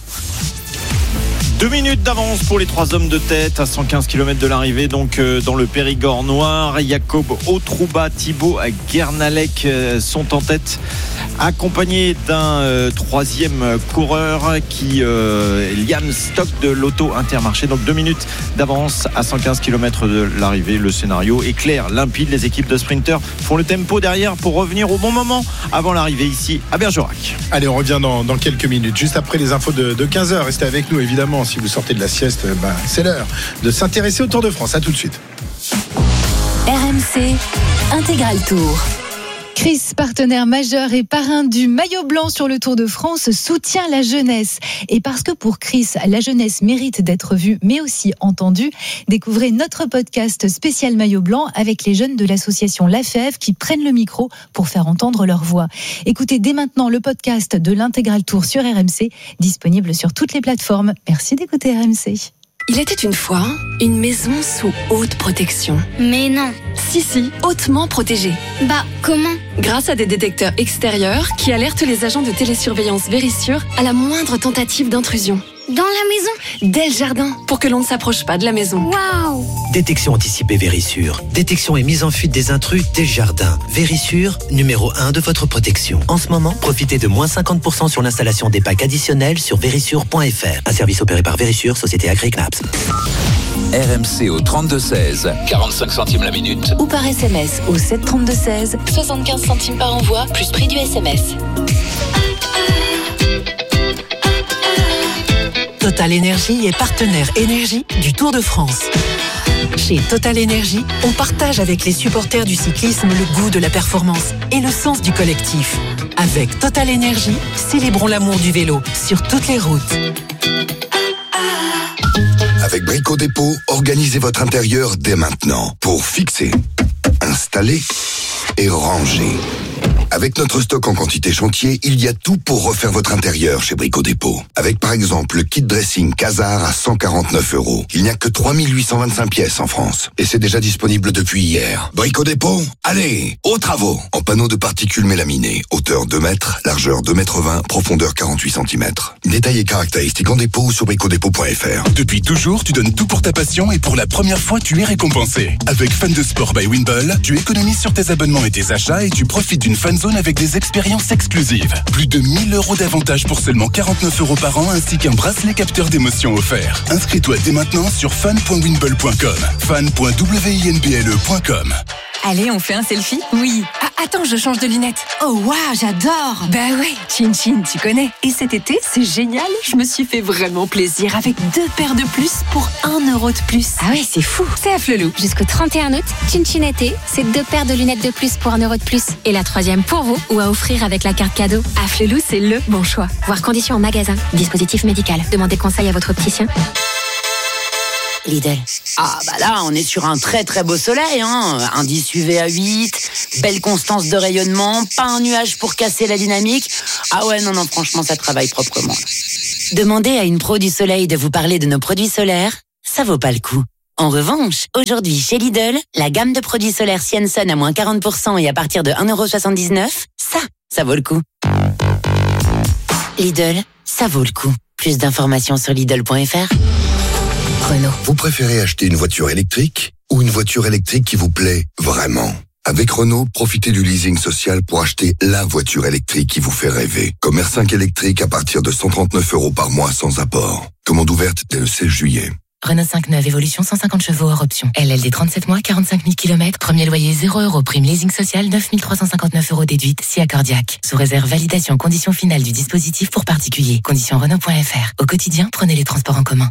Deux minutes d'avance pour les trois hommes de tête à cent quinze kilomètres de l'arrivée, donc euh, dans le Périgord noir. Jacob Autrouba, Thibaut Guernalec euh, sont en tête, accompagnés d'un euh, troisième coureur qui euh, Liam Stock de l'Auto Intermarché. Donc deux minutes d'avance à cent quinze kilomètres de l'arrivée. Le scénario est clair, limpide. Les équipes de sprinteurs font le tempo derrière pour revenir au bon moment avant l'arrivée ici à Bergerac. Allez, on revient dans, dans quelques minutes, juste après les infos de, de quinze heures. Restez avec nous évidemment. Si vous sortez de la sieste, bah, c'est l'heure de s'intéresser au Tour de France. À tout de suite. R M C Intégral Tour. Chris, partenaire majeur et parrain du maillot blanc sur le Tour de France, soutient la jeunesse. Et parce que pour Chris, la jeunesse mérite d'être vue, mais aussi entendue, découvrez notre podcast spécial maillot blanc avec les jeunes de l'association La Fève qui prennent le micro pour faire entendre leur voix. Écoutez dès maintenant le podcast de l'Intégral Tour sur R M C, disponible sur toutes les plateformes. Merci d'écouter R M C. Il était une fois une maison sous haute protection. Mais non. Si, si, hautement protégée. Bah, comment ? Grâce à des détecteurs extérieurs qui alertent les agents de télésurveillance Vérissure à la moindre tentative d'intrusion. Dans la maison ? Dès le jardin, pour que l'on ne s'approche pas de la maison. Waouh ! Détection anticipée Vérissure. Détection et mise en fuite des intrus dès le jardin. Vérissure, numéro un de votre protection. En ce moment, profitez de moins cinquante pour cent sur l'installation des packs additionnels sur vérissure point f r. Un service opéré par Vérissure, société Agri-Knaps. R M C au trente-deux seize, quarante-cinq centimes la minute. Ou par S M S au sept trente-deux seize, soixante-quinze centimes par envoi, plus prix du S M S. Total Énergie est partenaire énergie du Tour de France. Chez Total Énergie, on partage avec les supporters du cyclisme le goût de la performance et le sens du collectif. Avec Total Énergie, célébrons l'amour du vélo sur toutes les routes. Avec Brico Dépôt, organisez votre intérieur dès maintenant pour fixer, installer et ranger. Avec notre stock en quantité chantier, il y a tout pour refaire votre intérieur chez Brico Dépôt. Avec par exemple le kit dressing Casar à cent quarante-neuf euros. Il n'y a que trois mille huit cent vingt-cinq pièces en France. Et c'est déjà disponible depuis hier. Brico Dépôt, allez, aux travaux. En panneaux de particules mélaminées, hauteur deux mètres, largeur deux mètres vingt, profondeur quarante-huit centimètres. Détails et caractéristiques en dépôt ou sur brico dépôt point f r. Depuis toujours, tu donnes tout pour ta passion et pour la première fois, tu es récompensé. Avec Fan de Sport by Wimble, tu économises sur tes abonnements et tes achats et tu profites d'une fan zone avec des expériences exclusives. Plus de mille euros d'avantages pour seulement quarante-neuf euros par an ainsi qu'un bracelet capteur d'émotion offert. Inscris-toi dès maintenant sur fan point wimble point com. fan point wimble point com. Allez, on fait un selfie? Oui. Ah, attends, je change de lunettes. Oh, waouh, j'adore. Bah ouais, Chin Chin, tu connais. Et cet été, c'est génial. Je me suis fait vraiment plaisir avec deux paires de plus pour un euro de plus. Ah ouais, c'est fou. C'est à Flelou. Jusqu'au trente et un août, Chin Chin été, c'est deux paires de lunettes de plus pour un euro de plus. Et la troisième pour vous ou à offrir avec la carte cadeau. À Flelou, c'est le bon choix. Voir conditions en magasin. Dispositif médical. Demandez conseil à votre opticien. Lidl. Ah bah là, on est sur un très très beau soleil, hein. Indice U V à huit, belle constance de rayonnement, pas un nuage pour casser la dynamique. Ah ouais, non, non, franchement, ça travaille proprement. Là. Demandez à une pro du soleil de vous parler de nos produits solaires, ça vaut pas le coup. En revanche, aujourd'hui chez Lidl, la gamme de produits solaires Sienson à moins quarante pour cent et à partir de un euro soixante-dix-neuf, ça, ça vaut le coup. Lidl, ça vaut le coup. Plus d'informations sur lidl point f r. Renault. Vous préférez acheter une voiture électrique ou une voiture électrique qui vous plaît vraiment? Avec Renault, profitez du leasing social pour acheter la voiture électrique qui vous fait rêver. Comme R cinq électrique à partir de cent trente-neuf euros par mois sans apport. Commande ouverte dès le seize juillet. Renault cinq neuf Évolution cent cinquante chevaux hors option. L L D trente-sept mois, quarante-cinq mille kilomètres. Premier loyer zéro euros. Prime leasing social neuf mille trois cent cinquante-neuf euros déduite. Si accordiaque. Sous réserve validation condition finale du dispositif pour particuliers. Conditions Renault point f r. Au quotidien, prenez les transports en commun.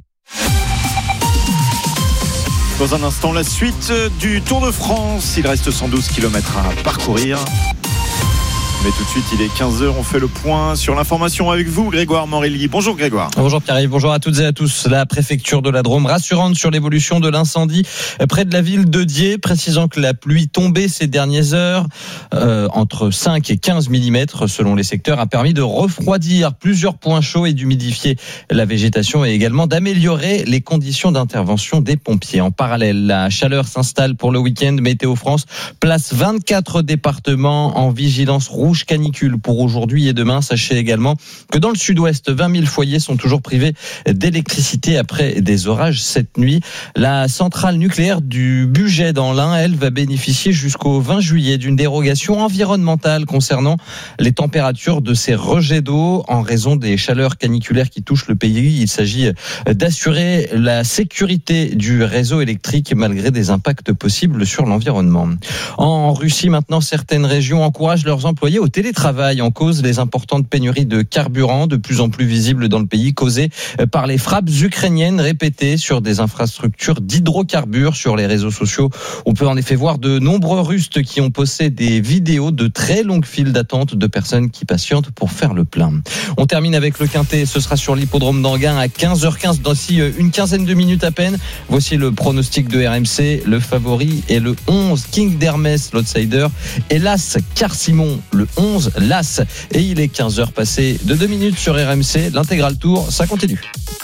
Dans un instant, la suite du Tour de France. Il reste cent douze kilomètres à parcourir. Mais tout de suite, il est quinze heures, on fait le point sur l'information avec vous, Grégoire Morelli. Bonjour Grégoire. Bonjour Pierre-Yves, bonjour à toutes et à tous. La préfecture de la Drôme rassurante sur l'évolution de l'incendie près de la ville de Die, précisant que la pluie tombée ces dernières heures, euh, entre cinq et quinze millimètres selon les secteurs, a permis de refroidir plusieurs points chauds et d'humidifier la végétation et également d'améliorer les conditions d'intervention des pompiers. En parallèle, la chaleur s'installe pour le week-end. Météo France place vingt-quatre départements en vigilance rouge canicule pour aujourd'hui et demain. Sachez également que dans le sud-ouest, vingt mille foyers sont toujours privés d'électricité après des orages cette nuit. La centrale nucléaire du Bugey dans l'Ain, elle, va bénéficier jusqu'au vingt juillet d'une dérogation environnementale concernant les températures de ses rejets d'eau en raison des chaleurs caniculaires qui touchent le pays. Il s'agit d'assurer la sécurité du réseau électrique malgré des impacts possibles sur l'environnement. En Russie, maintenant, certaines régions encouragent leurs employés au télétravail, en cause les importantes pénuries de carburant de plus en plus visibles dans le pays, causées par les frappes ukrainiennes répétées sur des infrastructures d'hydrocarbures sur les réseaux sociaux. On peut en effet voir de nombreux Russes qui ont posté des vidéos de très longues files d'attente de personnes qui patientent pour faire le plein. On termine avec le Quintet, ce sera sur l'hippodrome d'Anguin à quinze heures quinze, d'ici une quinzaine de minutes à peine. Voici le pronostic de R M C. Le favori est le onze, King d'Hermès, l'outsider, et l'As Car-Simon, le onze, l'As. Et il est quinze heures passées de deux minutes sur R M C. L'intégral tour, ça continue.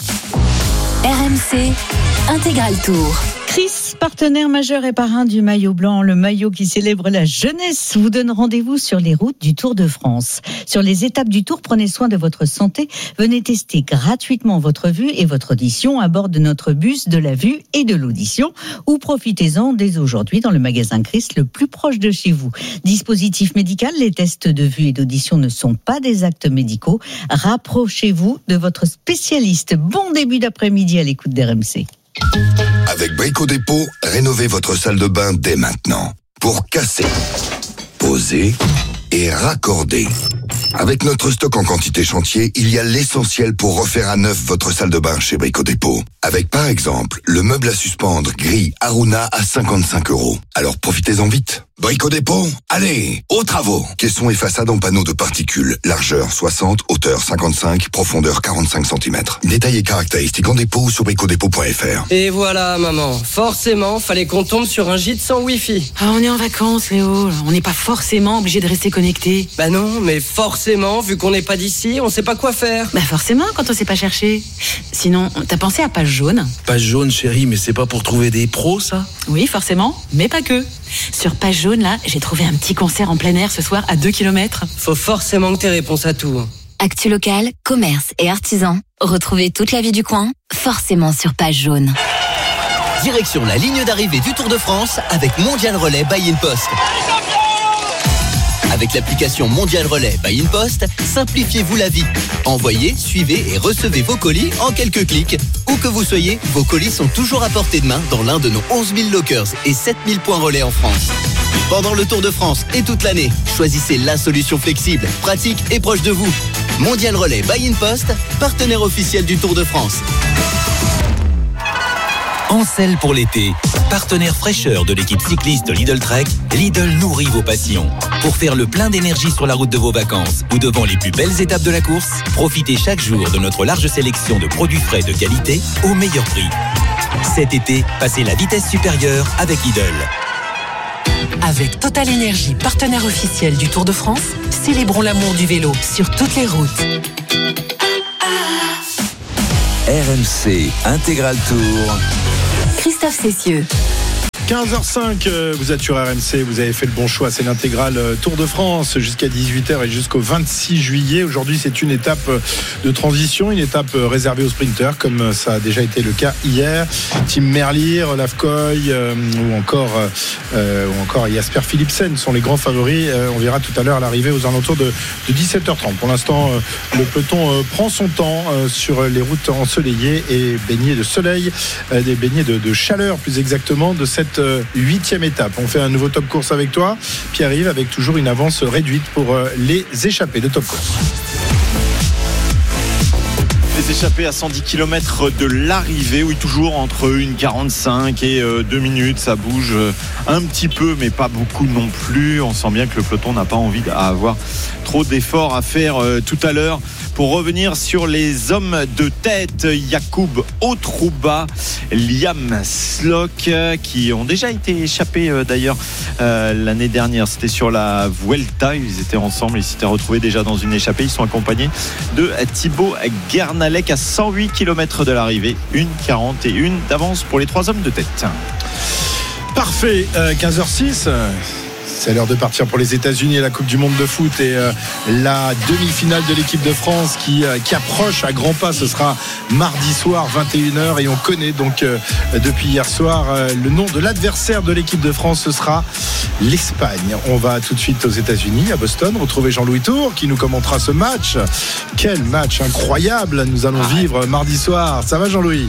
R M C Intégral Tour. Chris, partenaire majeur et parrain du maillot blanc, le maillot qui célèbre la jeunesse, vous donne rendez-vous sur les routes du Tour de France. Sur les étapes du Tour, prenez soin de votre santé. Venez tester gratuitement votre vue et votre audition à bord de notre bus de la vue et de l'audition, ou profitez-en dès aujourd'hui dans le magasin Chris le plus proche de chez vous. Dispositif médical, les tests de vue et d'audition ne sont pas des actes médicaux. Rapprochez-vous de votre spécialiste. Bon début d'après-midi à l'écoute d'R M C. Avec Brico Dépôt, rénovez votre salle de bain dès maintenant. Pour casser, poser et raccorder. Avec notre stock en quantité chantier, il y a l'essentiel pour refaire à neuf votre salle de bain chez Brico Dépôt. Avec par exemple, le meuble à suspendre gris Aruna à cinquante-cinq euros. Alors profitez-en vite. Brico Dépôt, allez, aux travaux. Caissons et façades en panneaux de particules. Largeur soixante, hauteur cinquante-cinq, profondeur quarante-cinq centimètres. Détails et caractéristiques en dépôt sur bricodépôt point f r. Et voilà, maman. Forcément, fallait qu'on tombe sur un gîte sans Wi-Fi. Ah, on est en vacances, Léo. On n'est pas forcément obligé de rester connecté. Bah non, mais forcément, vu qu'on n'est pas d'ici, on sait pas quoi faire. Bah forcément, quand on sait pas chercher. Sinon, t'as pensé à Page Jaune? Page Jaune, chérie, mais c'est pas pour trouver des pros, ça? Oui, forcément, mais pas que. Sur Page Jaune, là, j'ai trouvé un petit concert en plein air ce soir à deux kilomètres. Faut forcément que t'aies réponse à tout. Actu local, commerce et artisans. Retrouvez toute la vie du coin, forcément sur Page Jaune. Direction la ligne d'arrivée du Tour de France avec Mondial Relais by InPost. Avec l'application Mondial Relais by InPost, simplifiez-vous la vie. Envoyez, suivez et recevez vos colis en quelques clics. Où que vous soyez, vos colis sont toujours à portée de main dans l'un de nos onze mille lockers et sept mille points relais en France. Pendant le Tour de France et toute l'année, choisissez la solution flexible, pratique et proche de vous. Mondial Relais by InPost, partenaire officiel du Tour de France. Ancel pour l'été. Partenaire fraîcheur de l'équipe cycliste Lidl Trek, Lidl nourrit vos passions. Pour faire le plein d'énergie sur la route de vos vacances ou devant les plus belles étapes de la course, profitez chaque jour de notre large sélection de produits frais de qualité au meilleur prix. Cet été, passez la vitesse supérieure avec Lidl. Avec Total Énergie, partenaire officiel du Tour de France, célébrons l'amour du vélo sur toutes les routes. R M C Intégral Tour. Christophe Cessieux. quinze heures cinq, vous êtes sur R M C, vous avez fait le bon choix, c'est l'intégrale Tour de France jusqu'à dix-huit heures et jusqu'au vingt-six juillet. Aujourd'hui, c'est une étape de transition, une étape réservée aux sprinteurs, comme ça a déjà été le cas hier. Tim Merlier, Olaf Koy euh, ou encore euh, ou encore Jasper Philipsen sont les grands favoris. Euh, on verra tout à l'heure à l'arrivée aux alentours de, de dix-sept heures trente. Pour l'instant, euh, le peloton euh, prend son temps euh, sur les routes ensoleillées et baignées de soleil, euh, des baignés de, de chaleur plus exactement de cette huitième étape. On fait un nouveau top course avec toi, Pierre-Yves, avec toujours une avance réduite pour les échappées de top course. Les échappées à cent dix kilomètres de l'arrivée, oui, toujours entre une quarante-cinq et deux minutes, ça bouge un petit peu mais pas beaucoup non plus. On sent bien que le peloton n'a pas envie d'avoir trop d'efforts à faire tout à l'heure. Pour revenir sur les hommes de tête, Jakub Otrouba, Liam Slock, qui ont déjà été échappés d'ailleurs euh, l'année dernière. C'était sur la Vuelta, ils étaient ensemble, ils s'étaient retrouvés déjà dans une échappée. Ils sont accompagnés de Thibaut Guernalec à cent huit kilomètres de l'arrivée. une quarante et un d'avance pour les trois hommes de tête. Parfait, euh, quinze heures six. C'est l'heure de partir pour les États-Unis et la Coupe du Monde de foot et euh, la demi-finale de l'équipe de France qui, euh, qui approche à grands pas. Ce sera mardi soir vingt et une heures et on connaît donc euh, depuis hier soir euh, le nom de l'adversaire de l'équipe de France. Ce sera l'Espagne. On va tout de suite aux États-Unis, à Boston, retrouver Jean-Louis Tour qui nous commentera ce match. Quel match incroyable nous allons vivre mardi soir. Ça va, Jean-Louis?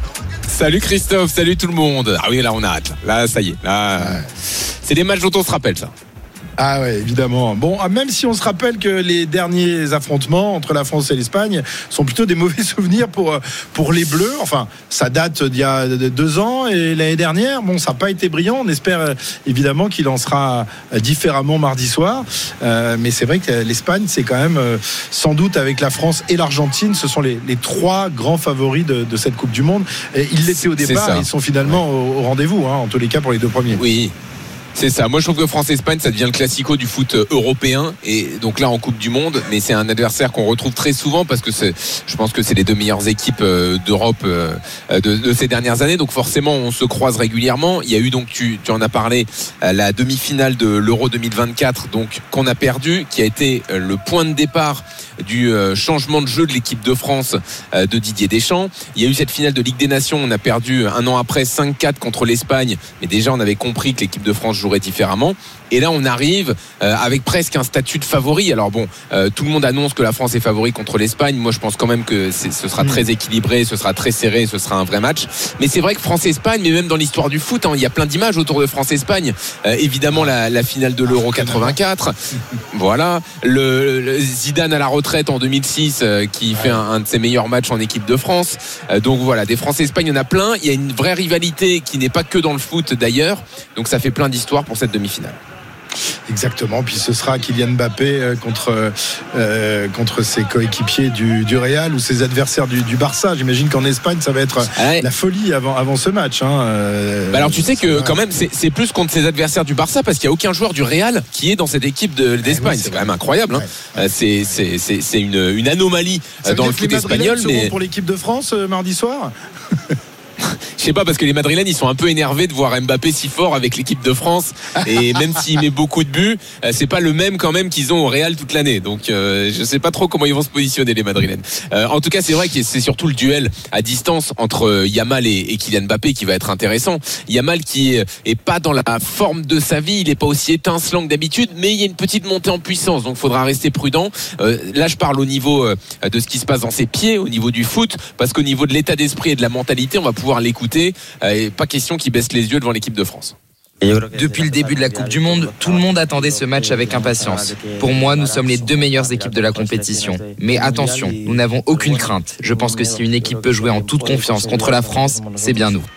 Salut Christophe, salut tout le monde. Ah oui, là on a hâte. Là, ça y est. Là, ouais. C'est des matchs dont on se rappelle, ça. Ah ouais, évidemment. Bon, même si on se rappelle que les derniers affrontements entre la France et l'Espagne sont plutôt des mauvais souvenirs pour, pour les Bleus. Enfin, ça date d'il y a deux ans et l'année dernière, bon, ça n'a pas été brillant. On espère évidemment qu'il en sera différemment mardi soir. Euh, mais c'est vrai que l'Espagne, c'est quand même, sans doute avec la France et l'Argentine, ce sont les, les trois grands favoris de, de cette Coupe du Monde. Et ils l'étaient au départ et ils sont finalement ouais. au, au rendez-vous, hein, en tous les cas pour les deux premiers. Oui. C'est ça. Moi, je trouve que France-Espagne, ça devient le classico du foot européen. Et donc là, en Coupe du Monde, mais c'est un adversaire qu'on retrouve très souvent parce que c'est, je pense que c'est les deux meilleures équipes d'Europe de, de ces dernières années. Donc forcément, on se croise régulièrement. Il y a eu donc, tu, tu en as parlé, la demi-finale de l'Euro deux mille vingt-quatre, donc qu'on a perdu, qui a été le point de départ du changement de jeu de l'équipe de France de Didier Deschamps. Il y a eu cette finale de Ligue des Nations. On a perdu un an après cinq quatre contre l'Espagne. Mais déjà, on avait compris que l'équipe de France jouerait différemment. Et là, on arrive euh, avec presque un statut de favori. Alors bon, euh, tout le monde annonce que la France est favori contre l'Espagne. Moi, je pense quand même que c'est, ce sera très équilibré, ce sera très serré, ce sera un vrai match. Mais c'est vrai que France-Espagne, mais même dans l'histoire du foot, hein, il y a plein d'images autour de France-Espagne. Euh, évidemment, la, la finale de l'Euro quatre-vingt-quatre. Voilà. Le, le Zidane à la retraite en deux mille six, euh, qui fait un, un de ses meilleurs matchs en équipe de France. Euh, donc voilà, des France-Espagne, il y en a plein. Il y a une vraie rivalité qui n'est pas que dans le foot d'ailleurs. Donc ça fait plein d'histoires pour cette demi-finale. Exactement. Puis ce sera Kylian Mbappé contre euh, contre ses coéquipiers du, du Real ou ses adversaires du, du Barça. J'imagine qu'en Espagne, ça va être ouais. la folie avant avant ce match. Hein. Euh, bah alors tu sais que quand même c'est, c'est plus contre ses adversaires du Barça parce qu'il n'y a aucun joueur du Real qui est dans cette équipe de, d'Espagne. Ouais, c'est, c'est quand même incroyable. Hein. Ouais. Ouais. C'est c'est c'est c'est une une anomalie ça dans le foot espagnol. Mais pour l'équipe de France euh, mardi soir. Je sais pas parce que les Madrilènes ils sont un peu énervés de voir Mbappé si fort avec l'équipe de France et même s'il met beaucoup de buts c'est pas le même quand même qu'ils ont au Real toute l'année donc euh, je sais pas trop comment ils vont se positionner les Madrilènes. Euh, en tout cas c'est vrai que c'est surtout le duel à distance entre Yamal et, et Kylian Mbappé qui va être intéressant. Yamal qui est, est pas dans la forme de sa vie, il est pas aussi étincelant que d'habitude mais il y a une petite montée en puissance donc faudra rester prudent. Euh, là je parle au niveau euh, de ce qui se passe dans ses pieds, au niveau du foot parce qu'au niveau de l'état d'esprit et de la mentalité on va pouvoir l'écouter. Et pas question qu'il baisse les yeux devant l'équipe de France. Depuis le début de la Coupe du Monde, tout le monde attendait ce match avec impatience. Pour moi, nous sommes les deux meilleures équipes de la compétition. Mais attention, nous n'avons aucune crainte. Je pense que si une équipe peut jouer en toute confiance contre la France, c'est bien nous.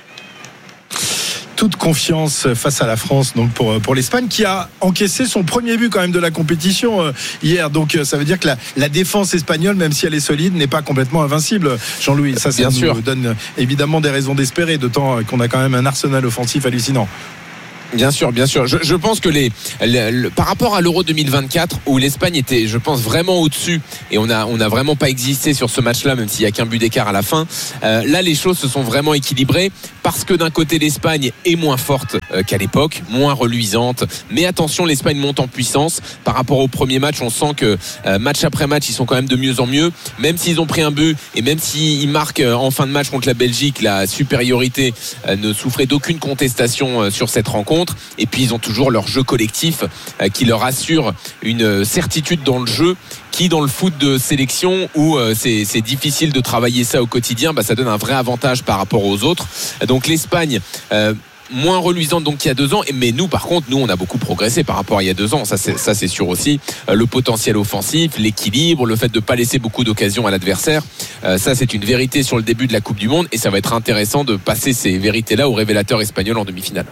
Toute confiance face à la France donc pour pour l'Espagne qui a encaissé son premier but quand même de la compétition euh, hier donc ça veut dire que la, la défense espagnole même si elle est solide n'est pas complètement invincible. Jean-Louis ça, ça nous sûr. donne évidemment des raisons d'espérer d'autant qu'on a quand même un arsenal offensif hallucinant. Bien sûr, bien sûr. Je, je pense que les, les, le, par rapport à l'Euro deux mille vingt-quatre où l'Espagne était, je pense, vraiment au-dessus et on a, on a vraiment pas existé sur ce match-là, même s'il y a qu'un but d'écart à la fin. Euh, là, les choses se sont vraiment équilibrées parce que d'un côté, l'Espagne est moins forte euh, qu'à l'époque, moins reluisante. Mais attention, l'Espagne monte en puissance. Par rapport au premier match, on sent que euh, match après match, ils sont quand même de mieux en mieux. Même s'ils ont pris un but et même s'ils marquent euh, en fin de match contre la Belgique, la supériorité euh, ne souffrait d'aucune contestation euh, sur cette rencontre. Et puis ils ont toujours leur jeu collectif euh, qui leur assure une certitude dans le jeu qui dans le foot de sélection où euh, c'est, c'est difficile de travailler ça au quotidien, bah, ça donne un vrai avantage par rapport aux autres. Donc l'Espagne euh, moins reluisante donc qu'il y a deux ans, mais nous par contre nous on a beaucoup progressé par rapport à il y a deux ans, ça c'est, ça c'est sûr aussi. Euh, le potentiel offensif, l'équilibre, le fait de ne pas laisser beaucoup d'occasions à l'adversaire, euh, ça c'est une vérité sur le début de la Coupe du Monde et ça va être intéressant de passer ces vérités là aux révélateurs espagnols en demi-finale.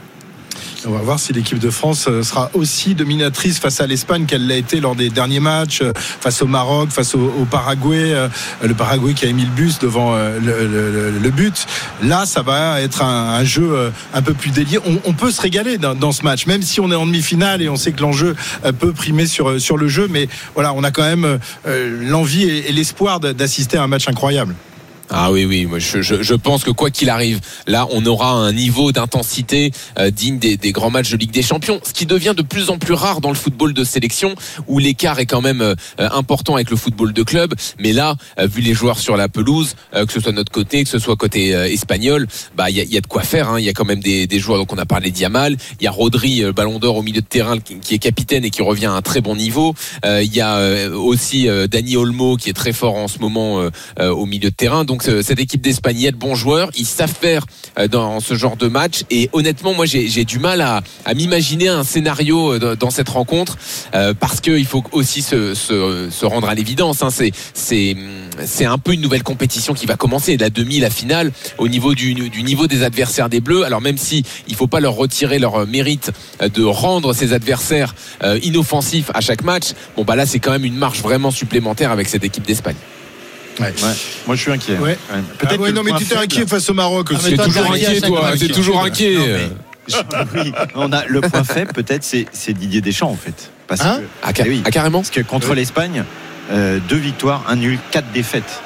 On va voir si l'équipe de France sera aussi dominatrice face à l'Espagne qu'elle l'a été lors des derniers matchs, face au Maroc, face au, au Paraguay. Le Paraguay qui a émis le bus devant le, le, le but. Là, ça va être un, un jeu un peu plus délié. On, on peut se régaler dans, dans ce match, même si on est en demi-finale et on sait que l'enjeu peut primer sur, sur le jeu. Mais voilà, on a quand même l'envie et, et l'espoir d'assister à un match incroyable. Ah oui, oui, moi je, je, je pense que quoi qu'il arrive, là on aura un niveau d'intensité euh, digne des, des grands matchs de Ligue des Champions, ce qui devient de plus en plus rare dans le football de sélection où l'écart est quand même euh, important avec le football de club. Mais là, euh, vu les joueurs sur la pelouse, euh, que ce soit de notre côté, que ce soit côté euh, espagnol, bah il y a, y a de quoi faire. Il hein. y a quand même des, des joueurs. Donc on a parlé d'Yamal, il y a Rodri, euh, Ballon d'Or au milieu de terrain qui, qui est capitaine et qui revient à un très bon niveau. Il euh, y a euh, aussi euh, Dani Olmo qui est très fort en ce moment euh, euh, au milieu de terrain. Donc cette équipe d'Espagne, il y a de bons joueurs, ils savent faire dans ce genre de match et honnêtement moi j'ai, j'ai du mal à, à m'imaginer un scénario dans cette rencontre euh, parce qu'il faut aussi se, se, se rendre à l'évidence hein. c'est, c'est, c'est un peu une nouvelle compétition qui va commencer, la demi, la finale au niveau du, du niveau des adversaires des Bleus. Alors même si il ne faut pas leur retirer leur mérite de rendre ces adversaires euh, inoffensifs à chaque match, bon bah là c'est quand même une marche vraiment supplémentaire avec cette équipe d'Espagne. Ouais. Ouais. Moi je suis inquiet. Ouais. Ouais. Peut-être ah ouais, non mais tu t'es inquiet face au Maroc. Ah, tu es toujours inquiet toi, tu es toujours inquiet. Non, mais... oui, on a le point faible peut-être c'est, c'est Didier Deschamps en fait. Parce hein que, ah, car- oui, ah, carrément. Parce que contre oui. l'Espagne, euh, deux victoires, un nul, quatre défaites.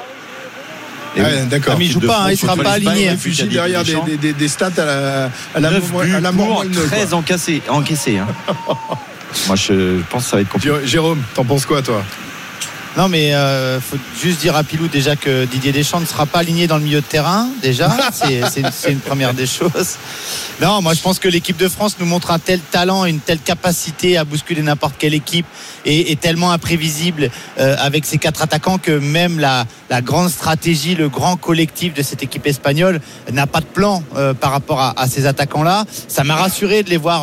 Et ah, oui, d'accord. Ah, mais il joue pas, hein, il sera pas aligné. Réfugié derrière des, des, des, des stats à la à la, à la mort, treize encaissés, encaissés. Hein. Moi je pense que ça va être compliqué. Jérôme, t'en penses quoi toi? Non mais euh, faut juste dire à Pilou déjà que Didier Deschamps ne sera pas aligné dans le milieu de terrain déjà, c'est, c'est, une, c'est une première des choses. Non, moi je pense que l'équipe de France nous montre un tel talent, une telle capacité à bousculer n'importe quelle équipe et est tellement imprévisible euh, avec ses quatre attaquants que même la, la grande stratégie, le grand collectif de cette équipe espagnole n'a pas de plan euh, par rapport à, à ces attaquants-là. Ça m'a rassuré de les voir euh,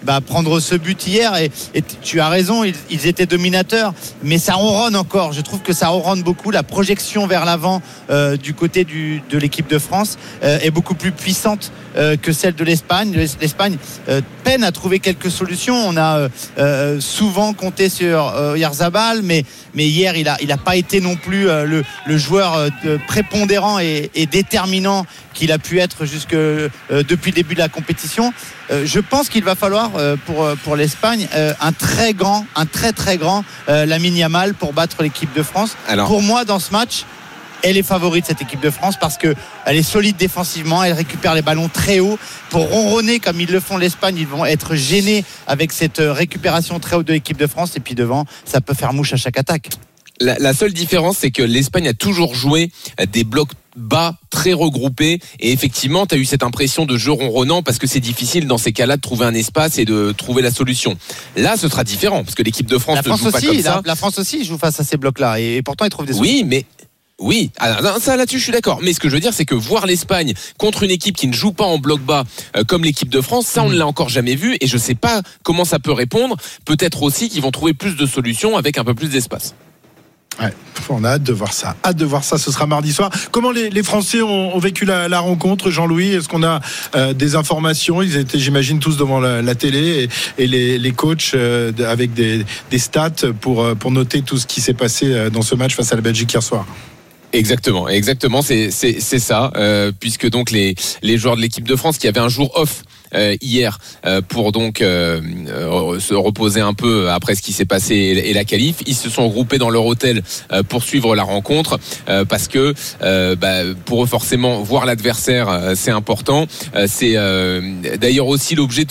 bah, prendre ce but hier. Et, et tu as raison, ils, ils étaient dominateurs, mais ça ronronne encore. Je trouve que ça ronronne beaucoup. La projection vers l'avant euh, du côté du, de l'équipe de France euh, est beaucoup plus puissante euh, que celle de l'Espagne. L'Espagne euh, peine à trouver quelques solutions. On a euh, souvent compté sur euh, Oyarzabal, mais, mais hier il a, il a pas été non plus euh, le, le joueur euh, prépondérant et, et déterminant qu'il a pu être jusque euh, depuis le début de la compétition. Euh, je pense qu'il va falloir euh, pour pour l'Espagne euh, un très grand, un très très grand euh, Lamine Yamal pour battre l'équipe de France. Alors, pour moi, dans ce match, elle est favorite, cette équipe de France, parce que elle est solide défensivement, elle récupère les ballons très haut. Pour ronronner comme ils le font l'Espagne, ils vont être gênés avec cette récupération très haute de l'équipe de France. Et puis devant, ça peut faire mouche à chaque attaque. La, la seule différence, c'est que l'Espagne a toujours joué des blocs bas, très regroupés, et effectivement tu as eu cette impression de jeu ronronnant parce que c'est difficile dans ces cas-là de trouver un espace et de trouver la solution. Là ce sera différent parce que l'équipe de France la ne France joue aussi, pas comme la, ça. La France aussi joue face à ces blocs-là et, et pourtant ils trouvent des solutions. Oui, mais oui, alors, ça là-dessus je suis d'accord. Mais ce que je veux dire, c'est que voir l'Espagne contre une équipe qui ne joue pas en bloc bas euh, comme l'équipe de France, ça on ne l'a encore jamais vu et je sais pas comment ça peut répondre. Peut-être aussi qu'ils vont trouver plus de solutions avec un peu plus d'espace. Ouais, on a hâte de voir ça. Hâte de voir ça. Ce sera mardi soir. Comment les, les Français ont, ont vécu la, la rencontre, Jean-Louis? Est-ce qu'on a euh, des informations? Ils étaient, j'imagine, tous devant la, la télé et, et les, les coachs euh, avec des, des stats pour, pour noter tout ce qui s'est passé dans ce match face à la Belgique hier soir. Exactement, exactement, c'est c'est c'est ça, euh, puisque donc les les joueurs de l'équipe de France qui avaient un jour off euh, hier euh, pour donc euh, euh, se reposer un peu après ce qui s'est passé et, et la qualif, ils se sont regroupés dans leur hôtel euh, pour suivre la rencontre euh, parce que euh, bah, pour eux forcément voir l'adversaire euh, c'est important. Euh, c'est euh, d'ailleurs aussi l'objet de